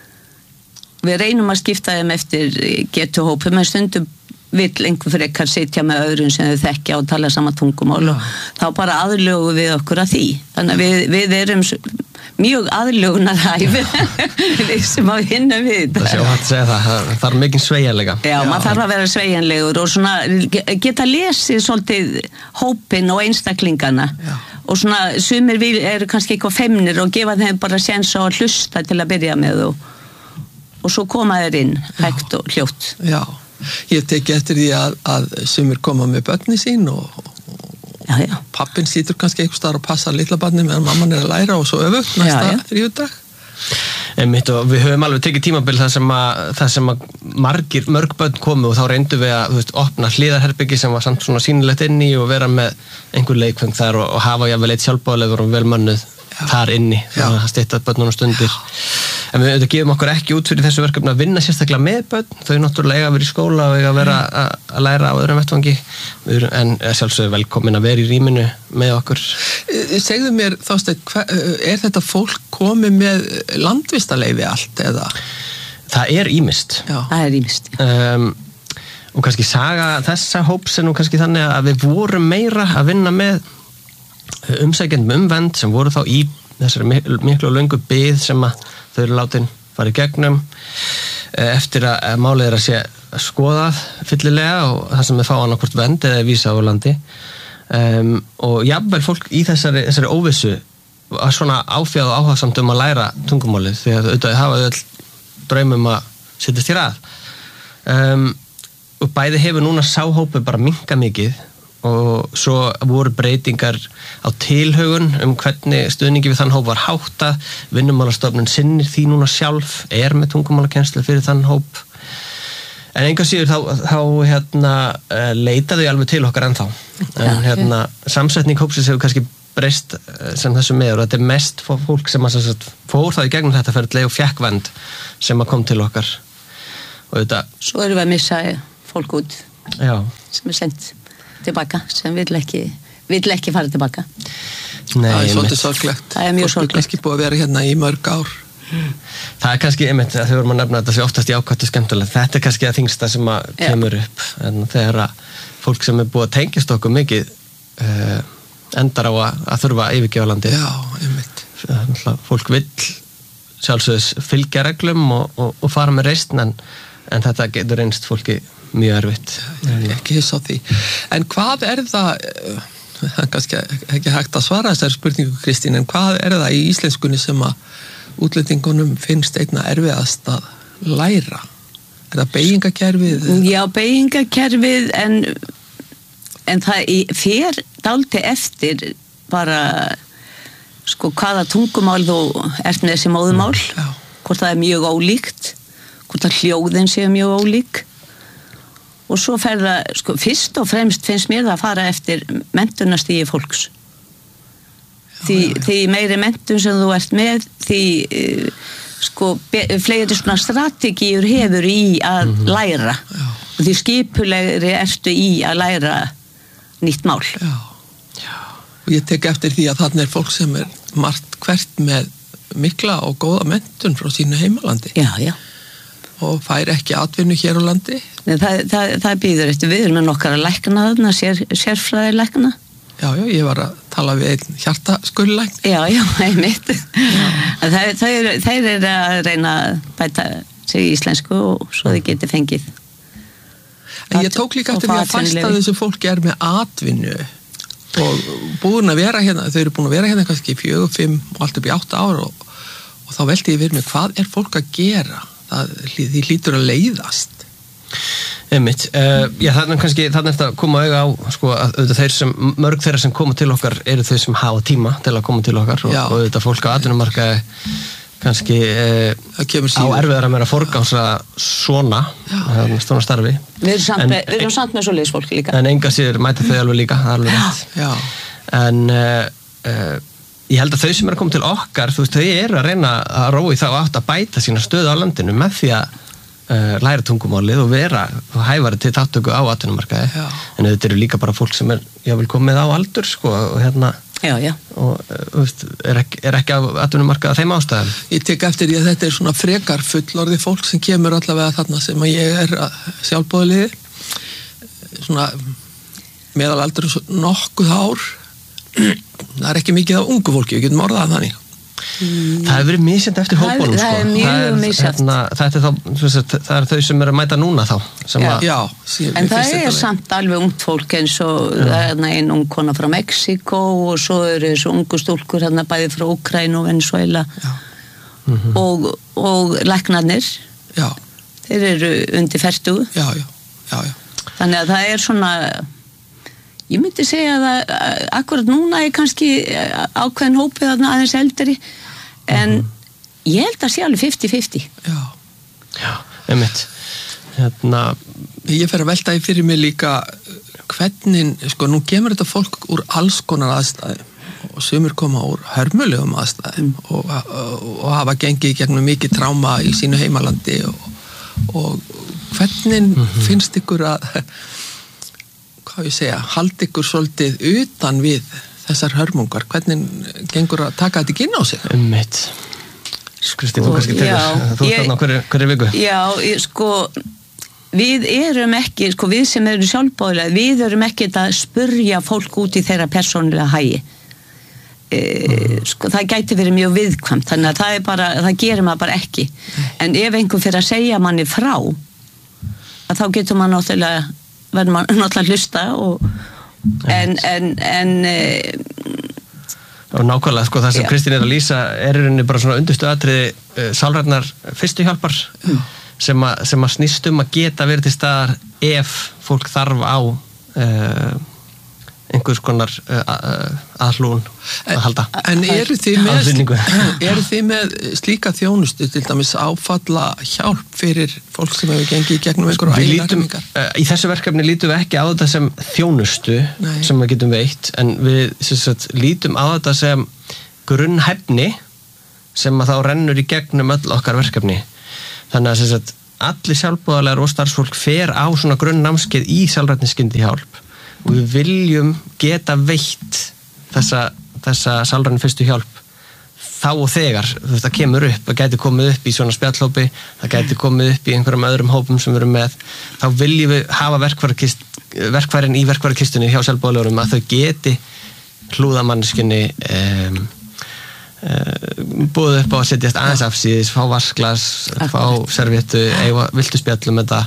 Við reynum að skipta þeim eftir getuhópum, en stundum vill einhver frekar sitja með öðrum sem þau þekkja og tala sama tungumál og þá bara aðlögum við okkur að því. Þannig að við, við erum mjög aðlögunarhæfi við sem að vinna við þetta. Það sé óhætt að segja það, það þarf mikið sveigjanleika. Já, Já, maður þarf að vera sveigjanlegur og svona geta lesið svolítið hópin og einstaklingana. Já. Og svona sumir eru kannski eitthvað feimnir og gefa þeim bara séns á að hlusta til að byrja með og, og svo koma þeir inn hægt og hljótt. Já. Ég teki eftir því að, að sumir koma með börni sín og, og pappin situr kannski eitthvað staðar og passar litla barni meðan mamman er að læra og svo öfugt næsta þriðjudag. Einmitt og við höfum alveg tekið tímabil þar sem að, þar sem að margir, mörg börn komu og þá reyndum við að, þú veist, opna hliðarherbyggi sem var samt svona sýnilegt inni og vera með einhver leikfeng þar og, og hafa jafnvel eitt sjálfbáðlegur og vel mönnuð þar inni, þannig að stytta börnunum stundir. En við auðvitað gefum okkur ekki út fyrir þessu verkefni að vinna sérstaklega með börn, þau náttúrulega eiga að vera í skóla og eiga að vera að, að læra á öðrum vettvangi, en sjálfsögðu velkomin að vera í rýminu með okkur. Segðu mér, Þorsteinn, er þetta fólk komið með landvistarleyfi allt eða? Það er ýmist. Já. Það er ýmist. Um, og kannski saga þessa hóps er nú kannski þannig að við vorum meira að vinna með umsækjendum um vernd sem voru þá í þessari miklu og löngu bið sem að þau eru látin fara í gegnum eftir að málið er að sé skoðað fyllilega og það sem er fá annað hvort vernd eða vísa á landi um, og jafnvel fólk í þessari, þessari óvissu var svona áfjáð og áhugsamt um að læra tungumálið því að auðvitað hafa öll draumum að setjast í rað um, og bæði hefur núna sáhópu bara minkað mikið og svo voru breytingar á tilhögun um hvernig stuðningi við þann hóp var háttað, Vinnumálastofnun sinnir því núna sjálf, er með tungumálakennslu fyrir þann hóp en enga síður þá, þá hérna, leitaðu alveg til okkar ennþá en hérna, samsetning hópsins hefur kannski breyst sem þessu meður og þetta er mest fólk sem að sagt, fór það í gegnum þetta ferli og fékk vend sem að kom til okkar og þetta Svo erum við að missa fólk út já. sem er sendt tilbaka sem vill ekki, vill ekki fara tilbaka Nei, það er svolítið einmitt. sorglegt Það er mjög Fólk er sorglegt. kannski búið að vera hérna í mörg ár Það er kannski einmitt þegar við erum að nefna þetta sé oftast jákvætt og skemmtilegt þetta er kannski að þingsta sem að Já. kemur upp en þegar að fólk sem er búið að tengjast okkur mikið uh, endar á að, að þurfa að yfirgefa landið Já, einmitt fólk vill sjálfsögðis fylgja reglum og, og, og fara með reisn en, en þetta getur reynst fólki mjög erfitt Ég er ekki hiss á því en hvað er það það er kannski ekki hægt að svara þessari spurningu Kristín en hvað er það í íslenskunni sem að útlendingunum finnst einna erfiðast að læra er það beygingakerfið Já, beygingakerfið en, en það í, fer dálítið eftir bara sko hvaða tungumál þú ert með þessi móðumál Já. hvort það er mjög ólíkt hvort það hljóðin séu mjög ólík og svo fer það sko, fyrst og fremst finnst mér það að fara eftir menntunarstigi fólks því, því meiri menntun sem þú ert með því uh, sko fleiri svona strategíur hefur í að mm-hmm. læra Já. og því skipulegri ertu í að læra nýtt mál Já. Já. Og ég tek eftir því að þarna er fólk sem er margt hvert með mikla og góða menntun frá sínu heimalandi Já, já og fær ekki atvinnu hér á landi Nei, það, það, það býður eftir við erum með nokkar að lækna þarna sér, sérfræði lækna Já, já, ég var að tala við einn hjartaskurðlækn Já, já, einmitt það, það er, þeir eru að reyna að bæta sig í íslensku og svo þið geti fengið En ég tók líka eftir því að fæst að þessu fólki er með atvinnu og búin að vera hérna þau eru búin að vera hérna kannski í fjögur, fimm og allt upp í átta ár og, og þá velti ég við mig hvað er fólk að gera það, því hlýtur að leiðast Einmitt, uh, já þannig kannski þannig eftir að koma auga á sko að auðvitað þeir sem, mörg þeirra sem koma til okkar eru þau sem hafa tíma til að koma til okkar og, og auðvitað fólk á atvinnumarkaði kannski uh, á erfiðara meira forgánsa svona svona starfi Við erum samt, en, með, við erum samt með svoleiðis fólk líka En enga sér mæta þau alveg líka það er alveg rétt Já. En uh, uh, ég held að þau sem eru að koma til okkar þú veist, þau eru að reyna að rói þá átt að bæta sína stöðu á landinu með því að Uh, læra tungumálið og vera hæfari til þáttöku á atvinnumarkaði en þetta eru líka bara fólk sem er jável komið á aldur sko og hérna já, já. og uh, veist, er, ekki, er ekki á atvinnumarkaði að þeim ástæðum Ég tek eftir því að þetta er svona frekar fullorði fólk sem kemur allavega þarna sem að ég er sjálfboðaliði svona meðalaldur nokkuð ár það er ekki mikið af ungu fólki, við getum orðað þannig Mm. Það hefur verið misjænt eftir hópunum það, það er mjög misjænt hérna, það, það er þau sem eru að mæta núna þá sem já. Að, já, sí, en það er samt alveg ungt fólk eins og það er einn ung kona frá Mexiko og svo eru þessu ungu stúlkur hérna bæði frá Úkraínu og Venezuela mm-hmm. og, og læknarnir já. þeir eru undir fertugu já, já. Já, já. þannig að það er svona ég myndi segja að akkurat núna er kannski ákveðin hópið aðeins eldri en mm-hmm. ég held að sé alveg fimmtíu fimmtíu Já, já, einmitt hérna ég fer að velta í fyrir mig líka hvernig, sko nú kemur þetta fólk úr alls konar aðstæðum og sumir koma úr hörmulegum aðstæðum mm. og, og, og hafa gengið gegnum mikið tráma í sínu heimalandi og, og hvernig mm-hmm. finnst ykkur að hvað ég segja, haldi ykkur svolítið utan við þessar hörmungar hvernig gengur að taka þetta ekki inn á sig um mitt Kristi, þú kannski tegur þú ert þarna hverju, hverju viku já, ég, sko við erum ekki, sko við sem erum sjálfboðilega við erum ekki að spurja fólk út í þeirra persónulega hagi e, mm. sko það gæti verið mjög viðkvæmt þannig að það er bara, það gerir maður bara ekki en ef einhver fyrir að segja manni frá að þá getur maður náttúrulega verður maður náttúrulega að hlusta og, en, en, en e, og nákvæmlega sko það sem já. Kristín er að lýsa er í rauninni bara svona undirstu atriði uh, sálrænnar fyrstu hjálpar mm. sem, a, sem að snýst um að geta verið til staðar ef fólk þarf á uh, einhvers konar uh, uh, aðhlúun að halda. En eru þið með, eru þið með slíka þjónustu, til dæmis áfalla hjálp fyrir fólk sem hefur gengið í gegnum einhverju ægilæringar? Uh, í þessu verkefni lítum við ekki á þetta sem þjónustu Nei. sem við getum veitt, en við sagt, lítum á þetta sem grunnhæfni sem að þá rennur í gegnum öll okkar verkefni. Þannig að sagt, allir sjálfboðaliðar og starfsfólk fer á svona grunnnámskeið í sálrænni hjálp og við viljum geta veitt þessa, þessa sálrænni fyrstu hjálp þá og þegar það kemur upp, það gæti komið upp í svona spjallhópi, það gæti komið upp í einhverjum öðrum hópum sem við erum með, þá viljum við hafa verkfærin í verkfærakistunni hjá sjálfboðaliðurum að þau geti hlúða manneskjunni um, Uh, búið upp á að setjast aðeins afsíðis, fá vasklas, fá servéttu, eiga viltu spjallum þetta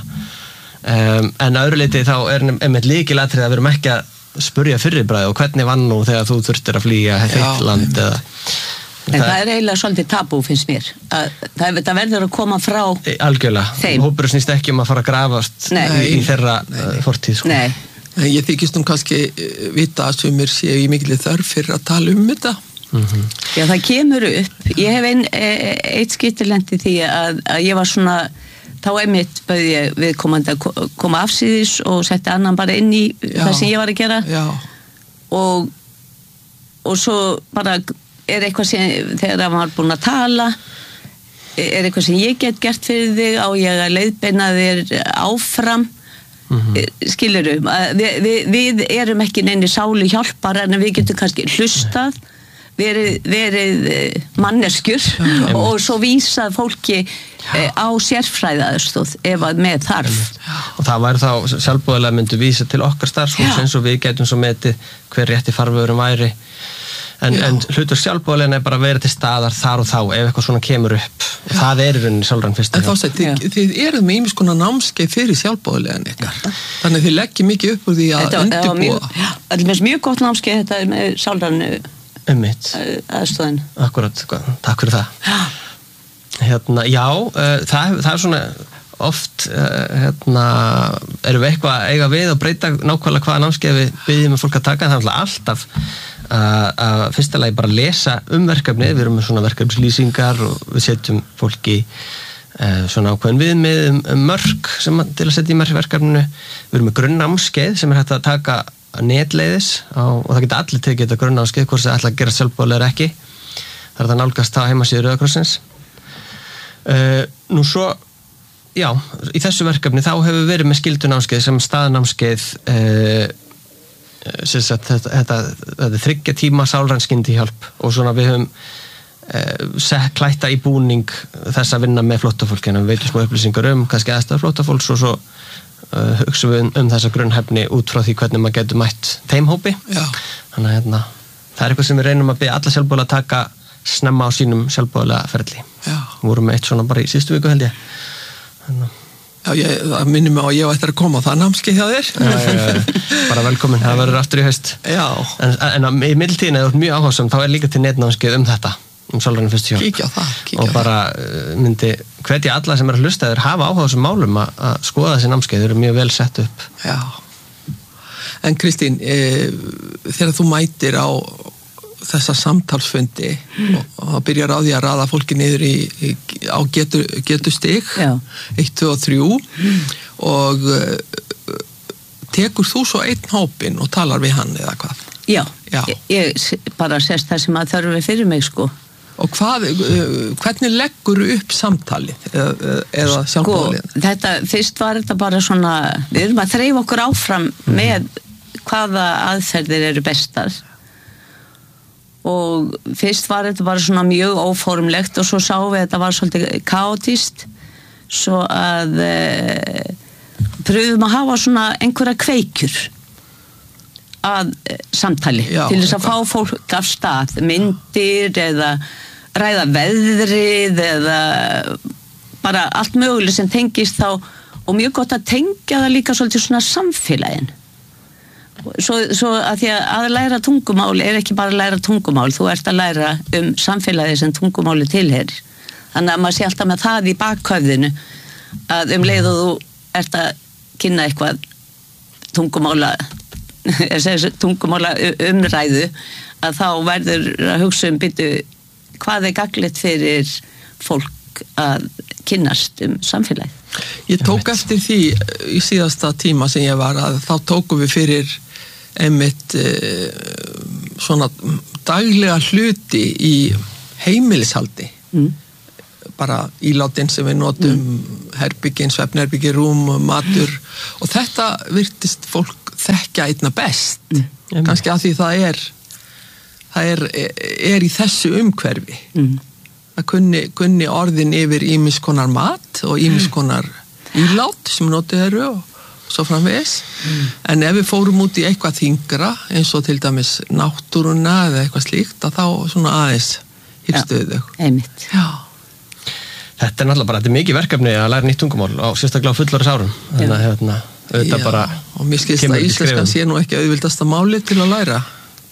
um, en öðru leiti þá er einmitt líkilatrið að við erum ekki að spurja fyrirbræði og hvernig vann nú þegar þú þurftir að flýja þitt land eða en það, það er eiginlega svolítið tabú finnst mér að það, það verður að koma frá algjörlega, þeim hópur snýst ekki um að fara að grafast nei. í, í þeirra uh, fortíð sko. Nei. Ég þykist um kannski vita að sumir séu í mikilvæg þörf fyrir að tala um þetta. Mm-hmm. Já, það kemur upp. Ég hef ein, eitt skiptilendi því að, að ég var svona, þá einmitt bauði ég viðkomandi að koma afsíðis og setti annan bara inn í Já. það sem ég var að gera. Já. Og, og svo bara er eitthvað sem, þegar hann var búin að tala, er eitthvað sem ég get gert fyrir þig, á ég að leiðbeina þér áfram. Mm-hmm. Skilurðu, við, við, við erum ekki neini sálu hjálpar en við getum kannski hlustað verið, verið manneskjur Já. og svo vísað fólki Já. á sérfræðaðstóð ef að með þarf Já. og það væri þá sjálfboðilega myndu vísa til okkar starfsfólks eins og við getum svo metið hver rétti farvegurum væri en, en hlutur sjálfboðilega er bara að vera til staðar þar og þá ef eitthvað svona kemur upp og það er í rauninni sjálfran fyrst en þá segir, þið, þið eruð með ýmis konar námskeið fyrir sjálfboðilegan ykkar þannig þið leggið mikið upp úr því að undirbúa þetta er mjög, mjög gott námskeið þetta er með sjálfran ummitt aðstöðin akkurat, takk fyrir það já, hérna, já uh, það, það er svona oft uh, hérna, erum við eitthvað eiga við og breyta nákvæmlega hvaða námskeið við byggjum með fólk að taka, það er alltaf að fyrsta lagi bara lesa um verkefni, við erum með svona verkefnislýsingar og við setjum fólki uh, svona ákveðin viðmið um, um mörk sem til að setja í verkefninu við erum með grunnnámskeið sem er hægt að taka netleiðis á, og það geta allir tekið þetta grunnnámskeið hvort það ætla að gera sjálfboðilega er ekki það er það nálgast á heimasíðu Rauða krossins uh, nú svo já, í þessu verkefni þá hefur verið með skyldunámskeið sem staðnámskeið uh, Sagt, þetta, þetta, þetta er þriggja tíma sálrænskyndi hjálp og svona við höfum eh, sett klætta í búning þess að vinna með flóttafólk en við veitum smá upplýsingar um kannski aðstæður flóttafólks og svo uh, hugsaum við um, um þessa grunnhæfni út frá því hvernig maður getur mætt þeim hópi þannig að hérna, það er eitthvað sem við reynum að byggja alla sjálfboðilega að taka snemma á sínum sjálfboðilega ferli við vorum með eitt svona bara í síðustu viku held ég þannig að Já, ég, það minnir mig á að ég ætti að koma á það námskeið hjá þér. Já, já, já, bara velkomin, það verður aftur í haust. Já. En, en í middeltíðin, eða þú ert mjög áhugasam, þá er líka til netnámskeið um þetta, um sálræna fyrstu hjálp. Kíkja á það, kíkja á það. Og bara myndi hvetja alla sem er að hlusta þeir hafa áhugasam málum að, að skoða þessi námskeið, þeir eru mjög vel sett upp. Já. En Kristín, e, þegar þú mætir á þessa samtalsfundi mm. og, og það byrjar á því að raða fólki niður í, í, á getu, getu stig eitt, tvö og þrjú mm. og uh, tekur þú svo einn hópin og talar við hann eða hvað? Já, Já. Ég, ég bara sést það sem að þarf fyrir mig sko Og hvað, uh, hvernig leggur upp samtalið eða, eða sjálfboðalið? Sko, þetta, fyrst var þetta bara svona við erum að þreifa okkur áfram mm. með hvaða aðferðir eru bestar og fyrst var þetta bara svona mjög óformlegt og svo sáum við að þetta var svolítið kaotist svo að e, pröfum að hafa svona einhverja kveikjur að e, samtali Já, til þess að fá fólk af stað myndir eða ræða veðrið eða bara allt möguleg sem tengist þá og mjög gott að tengja það líka svolítið svona samfélagin Svo, svo að því að að læra tungumál er ekki bara að læra tungumál, þú ert að læra um samfélagi sem tungumáli tilheyrir. Þannig að maður sé alltaf með það í bakhöfðinu að um leið og þú ert að kynna eitthvað tungumála þessi tungumála umræðu að þá verður að hugsa um byrju hvað er gagnlegt fyrir fólk að kynnast um samfélagið. Ég tók eftir því í síðasta tíma sem ég var að þá tókum við fyrir einmitt e, svona daglega hluti í heimilishaldi. Mm. Bara ílátin sem við notum, mm. herbyggin, svefnherbyggi, rúm, matur og þetta virtist fólk þekkja einna best. Mm. Kannski að því það er það er, er í þessu umhverfi. Mm. Það kunni, kunni orðin yfir ýmis konar mat og ýmis konar ílát sem notið eru og svo framvegis. Mm. En ef við fórum út í eitthvað þyngra, eins og til dæmis náttúruna eða eitthvað slíkt, að þá svona aðeins hýrstuðu þau. Einmitt. Já. Þetta er náttúrulega bara, þetta er mikið verkefni að læra nýtt tungumál á sérstaklega á fullorðis árum. Þannig að hérna, auðvitað bara og mér skilst að íslenskan sé nú ekki auðvildasta máli til að læra.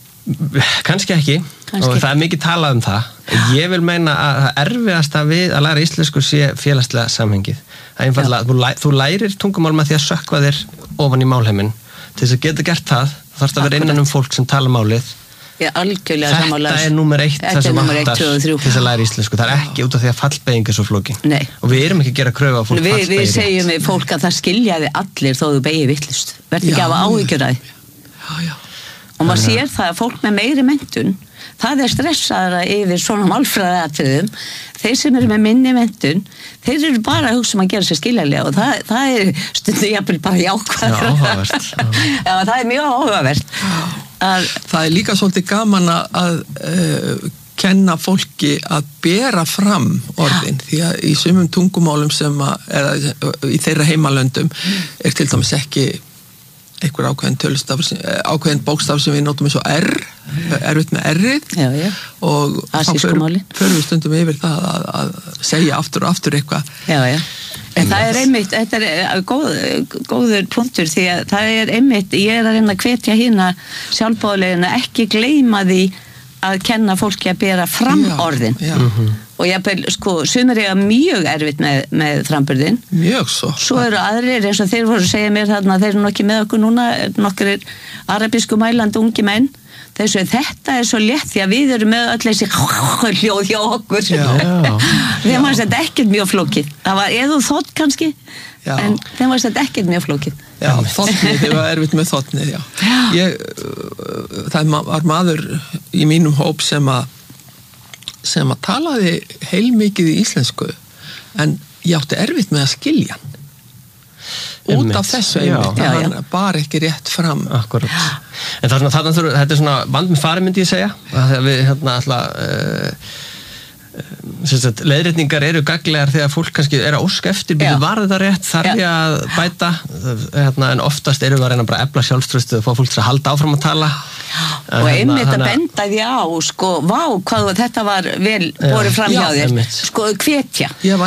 Kannski ekki Kanski. Og það er mikið talað um það. Ég vil meina að það erfiðasta við að læra íslensku sé félagslega samhengið. Það er einfaldlega, þú, læ, þú lærir tungumál með því að sökkva þér ofan í málheiminn. Til þess að geta gert það, þá þarfst að vera innan um fólk sem tala málið. Já, algjörlega sammála. Þetta er númer eitt það sem vantar til þess að læra íslensku. Það er ekki út af því að fallbeyging er svo flókin. Nei. Og við erum ekki að gera kröfu á fólk Vi, fallbeyging. Við segjum við fólk að það skiljaði allir þó þú beygir vitlaust. Verð ekki að hafa áhyggjur af því. Já, já. Og maður sér það að fólk með meiri menntun, það er stressaðara yfir svona málfræðatriðum. Þeir sem eru með minni menntun, þeir eru bara að hugsa um að gera sér skiljanlega og það, það er stundu jafnvel bara jákvæð. Já, áhugavert. Já, það er mjög áhugavert. Að, það er líka svolítið gaman að, að uh, kenna fólki að bera fram orðin, ja. Því að í sumum tungumálum sem að, eða í þeirra heimalöndum er til dæmis ekki einhver ákveðin tölustaf, ákveðin bókstaf sem við notum eins og R, erfitt með R-ið já, já. Og þá förum við stundum yfir það að, að segja aftur og aftur eitthvað. Já, já. En það er einmitt, þetta er góð, góður punktur því að það er einmitt, ég er að reyna að hvetja hérna sjálfboðaliðina ekki gleyma því að kenna fólki að bera fram já, orðin. Já. Mm-hmm. Og ég sko, sumir eiga mjög erfitt með, með framburðin. Mjög svo. Svo eru aðrir, eins og þeir voru að segja mér þarna, þeir eru nokkið með okkur núna, nokkur arabísku mælandi ungi menn. Þeir svo, þetta er svo létt því að við erum með öll þessi hljóð hjá okkur. Þeim var þetta ekkert mjög flókið. Það var eða þótt kannski, já. En þeim var þetta ekkert mjög flókið. Já, þóttnið, þeir var erfitt með þóttnið, já. já. Ég, það var maður í mínum hóp sem að sem að talaði heilmikið í íslensku en ég átti erfitt með að skilja hann út einmitt. Af þessu einmitt að hann bara ekki rétt fram. Akkurat. En það er svona, það, þetta er svona vand með fari myndi ég segja að við hérna alltaf uh, Sagt, leiðrétningar eru gaglegar þegar fólk kannski er að óska eftir byrju var þetta rétt, þarf ég að bæta hérna, en oftast eru við að reyna bara að efla sjálfströstu og fá fólk til að halda áfram að tala og einmitt að benda því á sko, vá, hvað þetta var vel borið fram hjá þér, sko, hvetja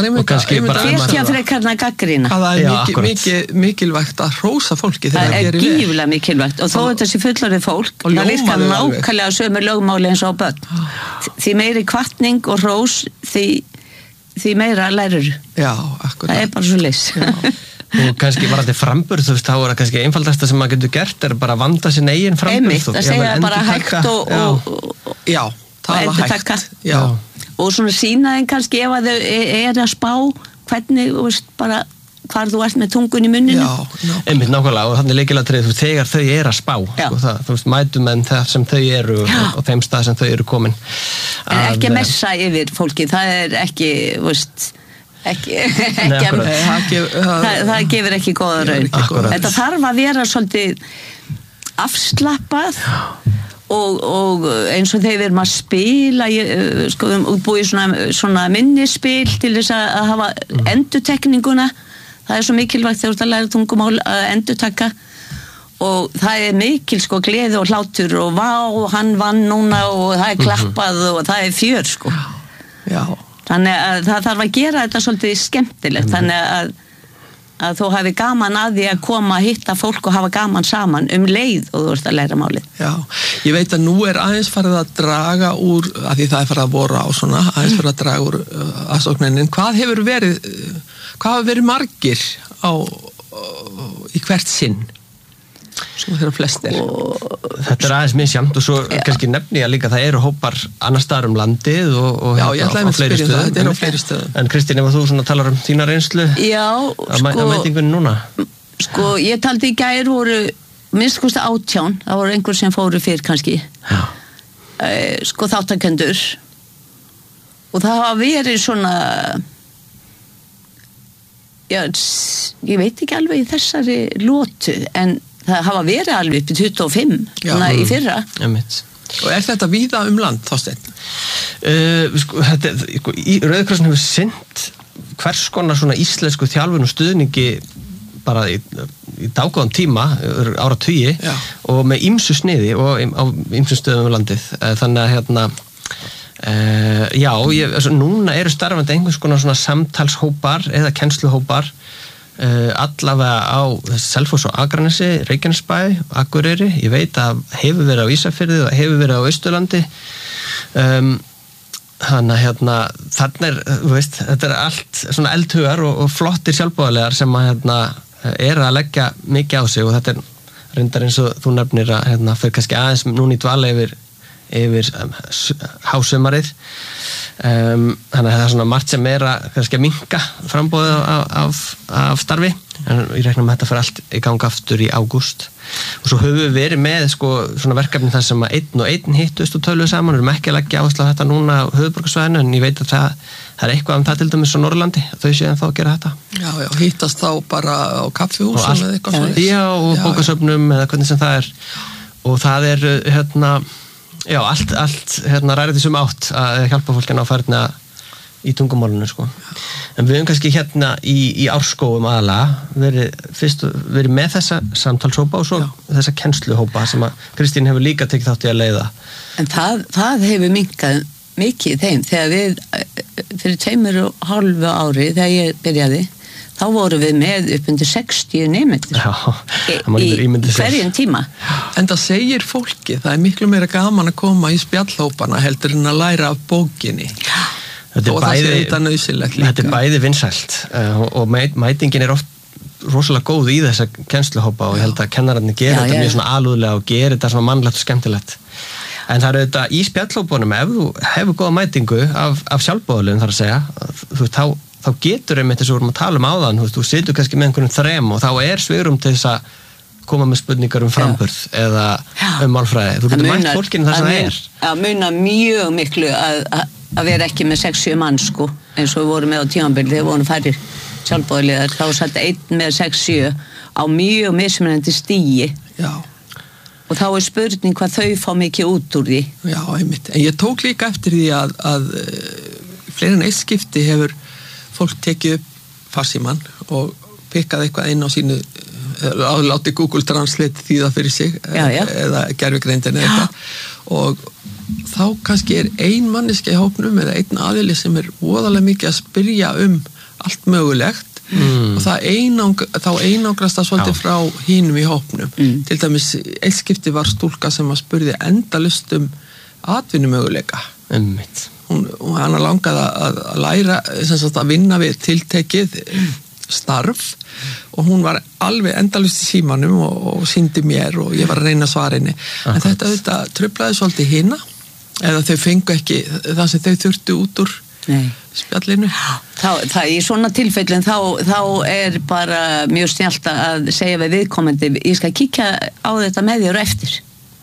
hvetja frekarna gagnrýna það er mikil, mikil, mikilvægt að hrósa fólki það er gífulega mikilvægt og þó þetta sé fullorðið fólk það virkar nákvæmlega sömu lögmáli eins og börn því meiri hvatning og hrós því, því meira lærur já, akkurat það er bara svo leys og kannski var þetta framburð þú veist, þá er það kannski einfaldasta sem maður getur gert er bara að vanda sin eigin framburð einmitt, að segja bara hægt og, og, og já, tala hægt já. Og svona sínaðin kannski ef að þau er að spá hvernig, þú veist, bara hvar þú ert með tungun í munninu já, einmitt nákvæmlega og þannig leikilatrið þú þegar þau er að spá sko, það, þú veist, mætum en það sem þau eru og, og þeim stað sem þau eru komin en að, ekki messa yfir fólki það er ekki, þú veist ekki, ekki Nei, að, það, það, það gefur ekki góða raun þetta þarf að vera svolítið afslappað og, og eins og þegar við erum að spila ég, sko, útbúið svona, svona minnispil til þess að hafa mm. endurtekninguna það er svo mikilvægt þegar þú ert að læra tungumál að endurtaka og það er mikil sko gleði og hlátur og vá, hann vann núna og það er klappað mm-hmm. og það er fjör sko já. Þannig að það þarf að gera þetta svolítið skemmtilegt mm-hmm. þannig að, að þú hafi gaman að því að koma að hitta fólk og hafa gaman saman um leið og þú ert að læra málið já, ég veit að nú er aðeins farið að draga úr, að því það er farið að voru á svona, aðeins farið að draga úr uh, aðsókninni, hvað hefur verið hvað hafa verið margir á, uh, í hvert sinn? Svona þeirra flestir. Þetta er aðeins misjæmt og svo ja. kannski nefni ég líka það eru hópar annar staðar um landið og, og Já, ég ætlaði að spyrja það, þetta er á fleiri stöðum. En Kristín, ef þú svona talar um þína reynslu Já, að sko mætingunni núna? Sko, ég taldi í gær voru minnst kosti átján, það voru einhver sem fóru fyrr kannski Já. Eh, sko þáttakendur og það hafa verið svona Já, ég veit ekki alveg í þessari lótu en það hafa verið alveg upp í tuttugu og fimm svona í fyrra. Einmitt. Og er þetta víða um land, Þorsteinn? Uh, sko, þetta, sko, Rauði krossin hefur sinnt hvers konar svona íslensku þjálfun og stuðningi bara í, í dágóðan tíma, áratugi og með ýmsu sniði og á ýmsu stöðum um landið. Þannig að hérna Uh, já, ég, altså, núna eru starfandi einhvers konar svona samtalshópar eða kennsluhópar uh, allavega á Selfoss og Akranesi, Reykjanesbæ, Akureyri, ég veit að hefur verið á Ísafirði og hefur verið á Austurlandi um, þannig að hérna þarna er, þú veist, þetta er allt svona eldhugar og, og flottir sjálfboðaliðar sem að hérna er að leggja mikið á sig og þetta er reyndar eins og þú nefnir að hérna fyrir kannski aðeins núna í dvala yfir yfir um, hásumarið um, þannig að það er svona margt sem er að kannski að minnka frambóðið af, af, af starfi en ég reikna með að þetta fyrir allt í gang aftur í ágúst og svo höfum við verið með sko, svona verkefni þar sem að einn og einn hittust og töluðu saman, við erum ekki að leggja áherslu á þetta núna á höfuðborgarsvæðinu en ég veit að það, það er eitthvað um það til dæmis á Norrlandi þau séu þá að gera þetta Já, já, hittast þá bara á kaffihúsum eða eitthvað svona Já, og bókasöfnum eða hvernig sem það er og það er hérna Já, allt, allt hérna ræðið þessum átt að hjálpa fólk að færna í tungumálinu sko. En við höfum kannski hérna í, í árskóum aðalega verið, fyrst, verið með þessa samtalshópa og svo Já. Þessa kennsluhópa sem að Kristín hefur líka tekið þátt í að leiða. En það, það hefur minkað mikið í þeim þegar við fyrir tveimur og hálfu ári þegar ég byrjaði þá vorum við með upp undir sextíu nemendur í, í hverjum tíma. En það segir fólki, það er miklu meira gaman að koma í spjallhópana heldur en að læra af bókinni. Þetta er, bæði, þetta þetta er bæði vinsælt uh, og mætingin er oft rosalega góð í þessa kennsluhópa og ég held að kennararnir gera já, þetta já. Mjög svona alúðlega og gera þetta svona mannlegt og skemmtilegt. En það er auðvitað í spjallhópunum ef þú hefur góða mætingu af, af sjálfboðaliðum þar að segja, þú þá þá getur einmitt þess að við vorum að tala um áðan þú, þú situr kannski með einhvern þrem og þá er svigrúm til þess að koma með spurningar um framburð Já. Eða um málfræði þú getur mætt fólkinu þess að það er Það munar mjög miklu að, að vera ekki með sex sjö mann sko eins og við vorum með á tímabili þegar við vorum færir sjálfboðaliðar þá satt einn með sex sjö á mjög mismunandi stigi Já. Og þá er spurning hvað þau fá mikið út úr því Já, einmitt, en ég tók líka eftir því að, að fleiri en eitt skipti hefur fólk tekið upp farsímann og pikkað eitthvað inn á sínu eða láti Google Translate þýða fyrir sig já, já. Eða gervigreindin eða eitthvað og þá kannski er ein manneski í hópnum eða einn aðili sem er voðalega mikið að spyrja um allt mögulegt mm. og það einang, þá einangrast það svolítið já. Frá hinum í hópnum mm. til dæmis eitt skipti var stúlka sem að spurði endalaust um atvinnumöguleika einmitt Hún, hún hann langaði að, að læra sagt, að vinna við tiltekið starf og hún var alveg endalaust í símanum og, og sýndi mér og ég var að reyna að svara henni en þetta auðvitað truflaði svolítið hina eða þau fengu ekki það sem þau þurftu út úr Nei. Spjallinu þá, það, í svona tilfellin þá, þá er bara mjög snjallt að segja við viðkomandi ég skal kíkja á þetta með þér og eftir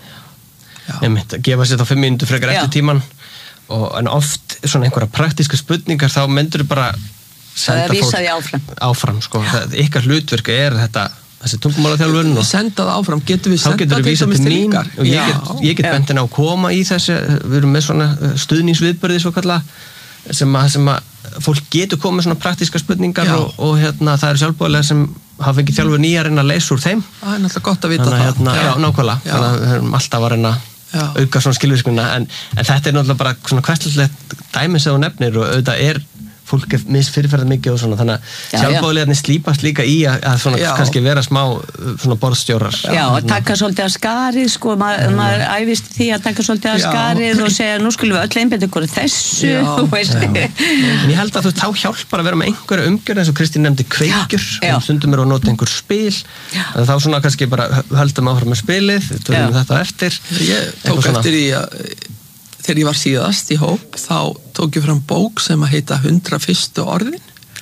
Einmitt, að gefa sér þá fimm mínútur frekar eftir tíman og en oft svona einhverja praktíska spurningar þá myndur þau bara senda fólk áfram, áfram sko. það, ykkar hlutverk er þetta þessi tungumálaþjálfun og senda það áfram, getur við senda þetta til þess til mín og ég get, ég get bentin á að koma í þessi við erum með svona stuðningsviðbörði svo kalla sem að, sem að fólk getur komið svona praktíska spurningar og, og hérna það eru sjálfboðaliðar sem hafa fengið þjálfur nýja að reyna að leysa úr þeim það er náttúrulega gott að vita þannig, það hérna, já, nákvæmlega, þannig að við erum alltaf að reyna Já. Auka svona skilvirkuna en, en þetta er náttúrulega bara svona hverslegt dæmi sem þú nefnir og auðvitað er fólk er misfyrirferðað mikið og svona, þannig að sjálfboðaliðarnir slípast líka í að, að svona já. kannski vera smá svona borðstjórar. Já, og taka svolítið að skarið, sko, Ma, maður æfist því að taka svolítið að skarið og segja, nú skulum við öll einbetta ykkur þessu, þú veist. En ég held að þú þá hjálpar að vera með einhverja umgjörð eins og Kristín nefndi kveikjur, og stundum er að nota einhver spil, þá svona kannski bara höldum áfram með spilið, tölum þetta eftir. Ég tók eftir í að þegar ég var síðast í hóp þá tók ég fram bók sem að heita hundrað fyrstu orðin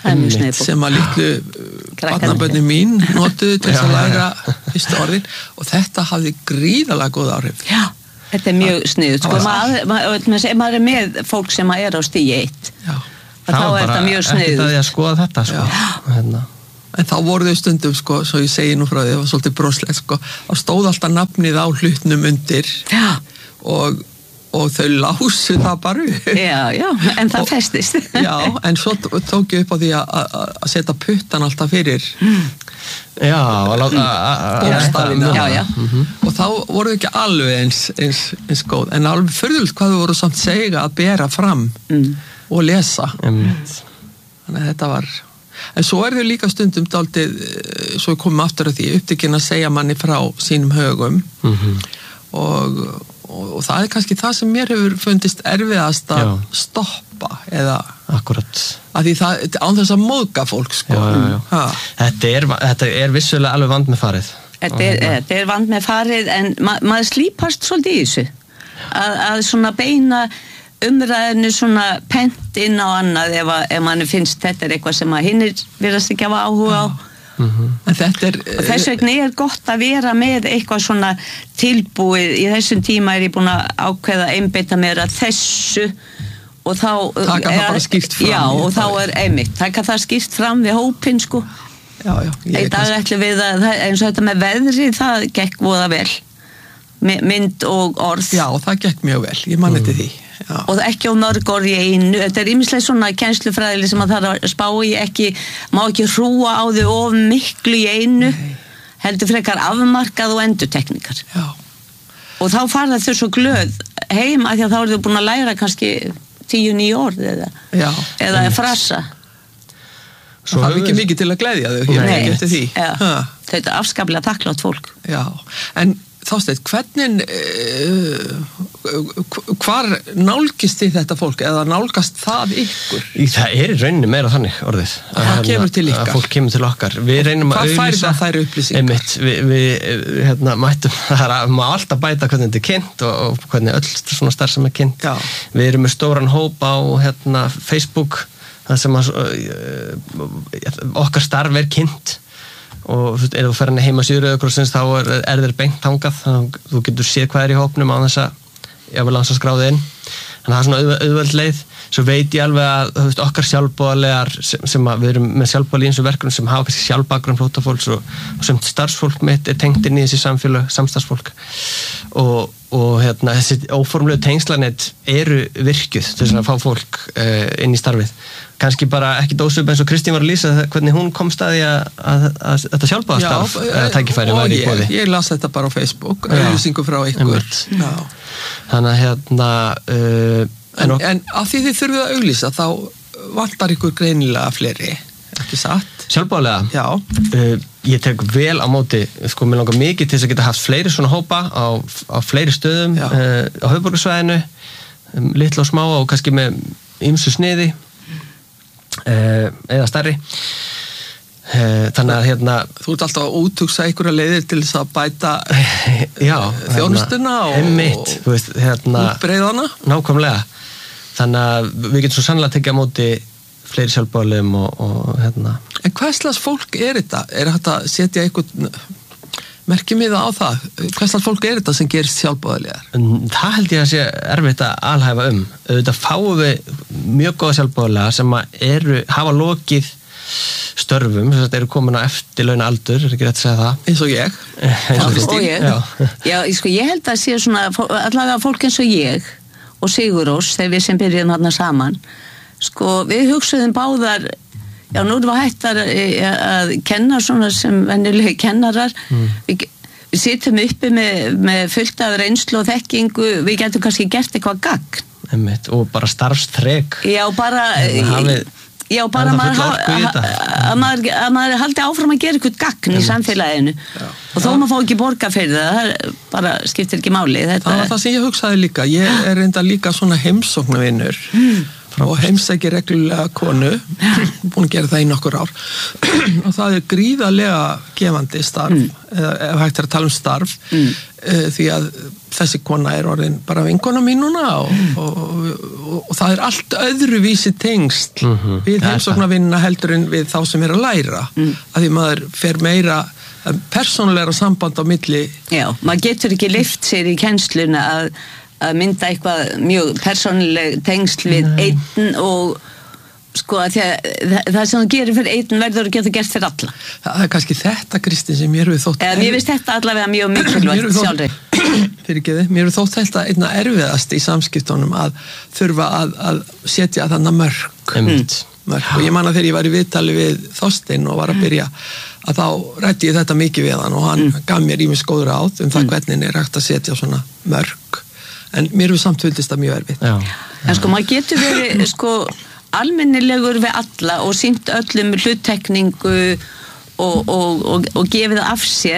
sem að litlu barnabörnin mín notuðu til að læra fyrstu orðin og þetta hafði gríðarlega góð áhrif. Já, þetta er mjög sniðugt. Sko, maður, maður, maður er með fólk sem er á stíi eitt. Já. Þá er þetta mjög sniðugt. Ekkert að ég að skoða þetta, sko. Hérna. En þá voru þau stundum, sko, svo ég segi nú frá því, það var svolítið broslegt, sko, þá stóð alltaf nafnið á hlutnum undir Já. og og þau lásu það bara upp. Já, já, en það festist. Já, en svo tók ég upp á því að setja puttan alltaf fyrir já, að láta bókstafina. Já, já. Og þá voru þau ekki alveg eins, eins, eins góð, en alveg furðulegt hvað þau voru samt segja að bera fram mm. og lesa. Mm. Þannig að þetta var en svo er þau líka stundum dálítið, svo komum aftur að því upptekinn að segja manni frá sínum högum mm-hmm. og og það er kannski það sem mér hefur fundist erfiðast að stoppa eða akkurat að því það, án þess að móðga fólk sko. já, já, já. Þetta, er, þetta er vissulega alveg vand með farið Þetta er, þetta er vand með farið en ma maður slípast svolítið í þessu að, að svona beina umræðinu svona pent inn á annað ef, að, ef mann finnst þetta er eitthvað sem að hinnir virðast ekki hafa áhuga á Mm-hmm. En þetta er og þess vegna er gott að vera með eitthvað svona tilbúið í þessum tíma er ég búin að ákveða einbeita mér að þessu og þá taka það bara skýrt fram já og þá er einmitt taka það skýrt fram við hópin sko já, já, í dag ætlum við að eins og þetta með veðri það gekk voða vel mynd og orð já það gekk mjög vel ég man þetta því Já. Og ekki á mörg orð í einu þetta er ýmislega svona kennslufræðileg sem að það að spá í ekki má ekki hrúa á þau of miklu í einu Nei. Heldur frekar afmarkað og endurtekningar Já. Og þá fara þau svo glöð heim að því að þá eru þau búin að læra kannski tíu nýju orð eða, eða frasa Svo það er ekki mikið til að gleðja þau hér ekki eftir því Þetta er afskaplega þakklátt fólk Já, en Þorsteinn, hvernig uh, hvar nálgist þið þetta fólk eða nálgast það ykkur? Í, það er í rauninni meira þannig orðið Það kemur til ykkar? Fólk kemur til okkar Við reynum Hvað að færi það þær upplýsingar? Einmitt, við, við hérna, mættum það er að maður alltaf bæta hvernig þetta er kynnt og, og hvernig öll svona starfsemi er kynnt Já. Við erum með stóran hóp á hérna, Facebook það sem að, uh, okkar starf er kynnt og ef þú fer henni heima síður Rauðakrossins þá er, er þeir beint þangað þannig að þú getur séð hvað er í hópnum á þess að ég vil lansa skráði inn þannig að það er svona auð, auðveld leið svo veit ég alveg að þú veist, okkar sjálfboðalegar sem, sem að við erum með sjálfboðali eins og verkefnum sem hafa kannski sjálfbakgrunn flóttafólks og, og sem starfsfólk mitt er tengt inn í þessi samfélag samstarfsfólk og, og hérna, þessi óformlegu tengslanett eru virkjuð til þess að fá fólk uh, inn í starfið kannski bara ekki dósum eins og Kristín var að lýsa hvernig hún komst að því að, að, að þetta sjálfboðastarf tækifæri væri í boði. Ég, ég las þetta bara á Facebook, auðlýsingu frá ykkur. Þannig að hérna... Uh, en, en, en af því þið þurfið að auglýsa þá vantar ykkur greinilega fleiri, ekki satt? Sjálfboðalega? Já. Uh, ég tek vel á móti, sko, mér langar mikið til þess að geta haft fleiri svona hópa á, á fleiri stöðum uh, á höfuðborgarsvæðinu, um, litla og smá og kannski með ýmsu sniði. Uh, eða stærri uh, þannig að hérna þú ert alltaf að úthugsa einhverja leiðir til þess að bæta já, þjónustuna hérna, og, og veist, hérna, útbreiðana nákvæmlega þannig að við getum svo sannlega að tekja á móti fleiri sjálfboðaliðum og, og hérna En hvað slags fólk er þetta? Er þetta að setja einhvern merkjum við á það? Hvað slags fólk er þetta sem gerist sjálfboðaliðar? Það held ég að sé erfitt að alhæfa um. Auðvitað fáum við mjög góða sjálfboðaliða sem eru, hafa lokið störfum, sem eru komin á eftirlauna aldur, er ekki rétt að segja það? Eins og ég. Eins og ég. Já, Já sko, ég held að sé svona, allavega fólk eins og ég og Sigurós, þegar við sem byrjum þarna saman, sko, við hugsaðum báðar Já, nú erum við hættar að kenna svona sem venjulegi kennarar. Mm. Við, við sittum uppi með, með fullt af reynslu og þekkingu, við getum kannski gert eitthvað gagn. Einmitt, og bara starfstrek. Já, bara, hafið... Já, bara Það er maður, full orku í ha- þetta. ha- að maður, að maður haldi áfram að gera eitthvað gagn í samfélaginu og þó maður fá ekki borga fyrir það, það er bara skiptir ekki máli. Þetta, Það var það sem ég hugsaði líka. Ég er reynda líka svona heimsóknarvinnur og heimsæki reglulega konu, búin að gera það í nokkur ár og það er gríðarlega gefandi starf, eða ef hægt er að tala um starf, mm. því að þessi kona er orðin bara vinkona mín núna og, og, og, og það er allt öðruvísi tengst mm-hmm. við heimsóknarvinnina heldur en við þá sem er að læra, mm. að því maður fer meira persónulegra samband á milli. Já, maður getur ekki lyft sér í kennsluna að að mynda eitthvað mjög persónuleg tengsl við einn og sko að það, það sem þú gerir fyrir einn verður að geta gert fyrir alla. Það er kannski þetta, Kristín, sem mér hefur þótt Eða mér finnst þetta allavega mjög mikilvægt sjálfri. Fyrir ekki þið, mér hefur þótt þetta einna erfiðast í samskiptunum að þurfa að, að setja þannig mörk, mörk. Og ég man að þegar ég var í viðtali við Þorstein og var að byrja að þá rætti ég þetta mikið við hann og hann mm. gaf mér ýmis góður átt um það mm. hvernig er hægt að setja svona mörk. En mér hefur samt fundist það mjög erfitt. Já. En sko, maður getur verið sko almennilegur við alla og sýnt öllum hluttekningu og, og, og, og gefið af sér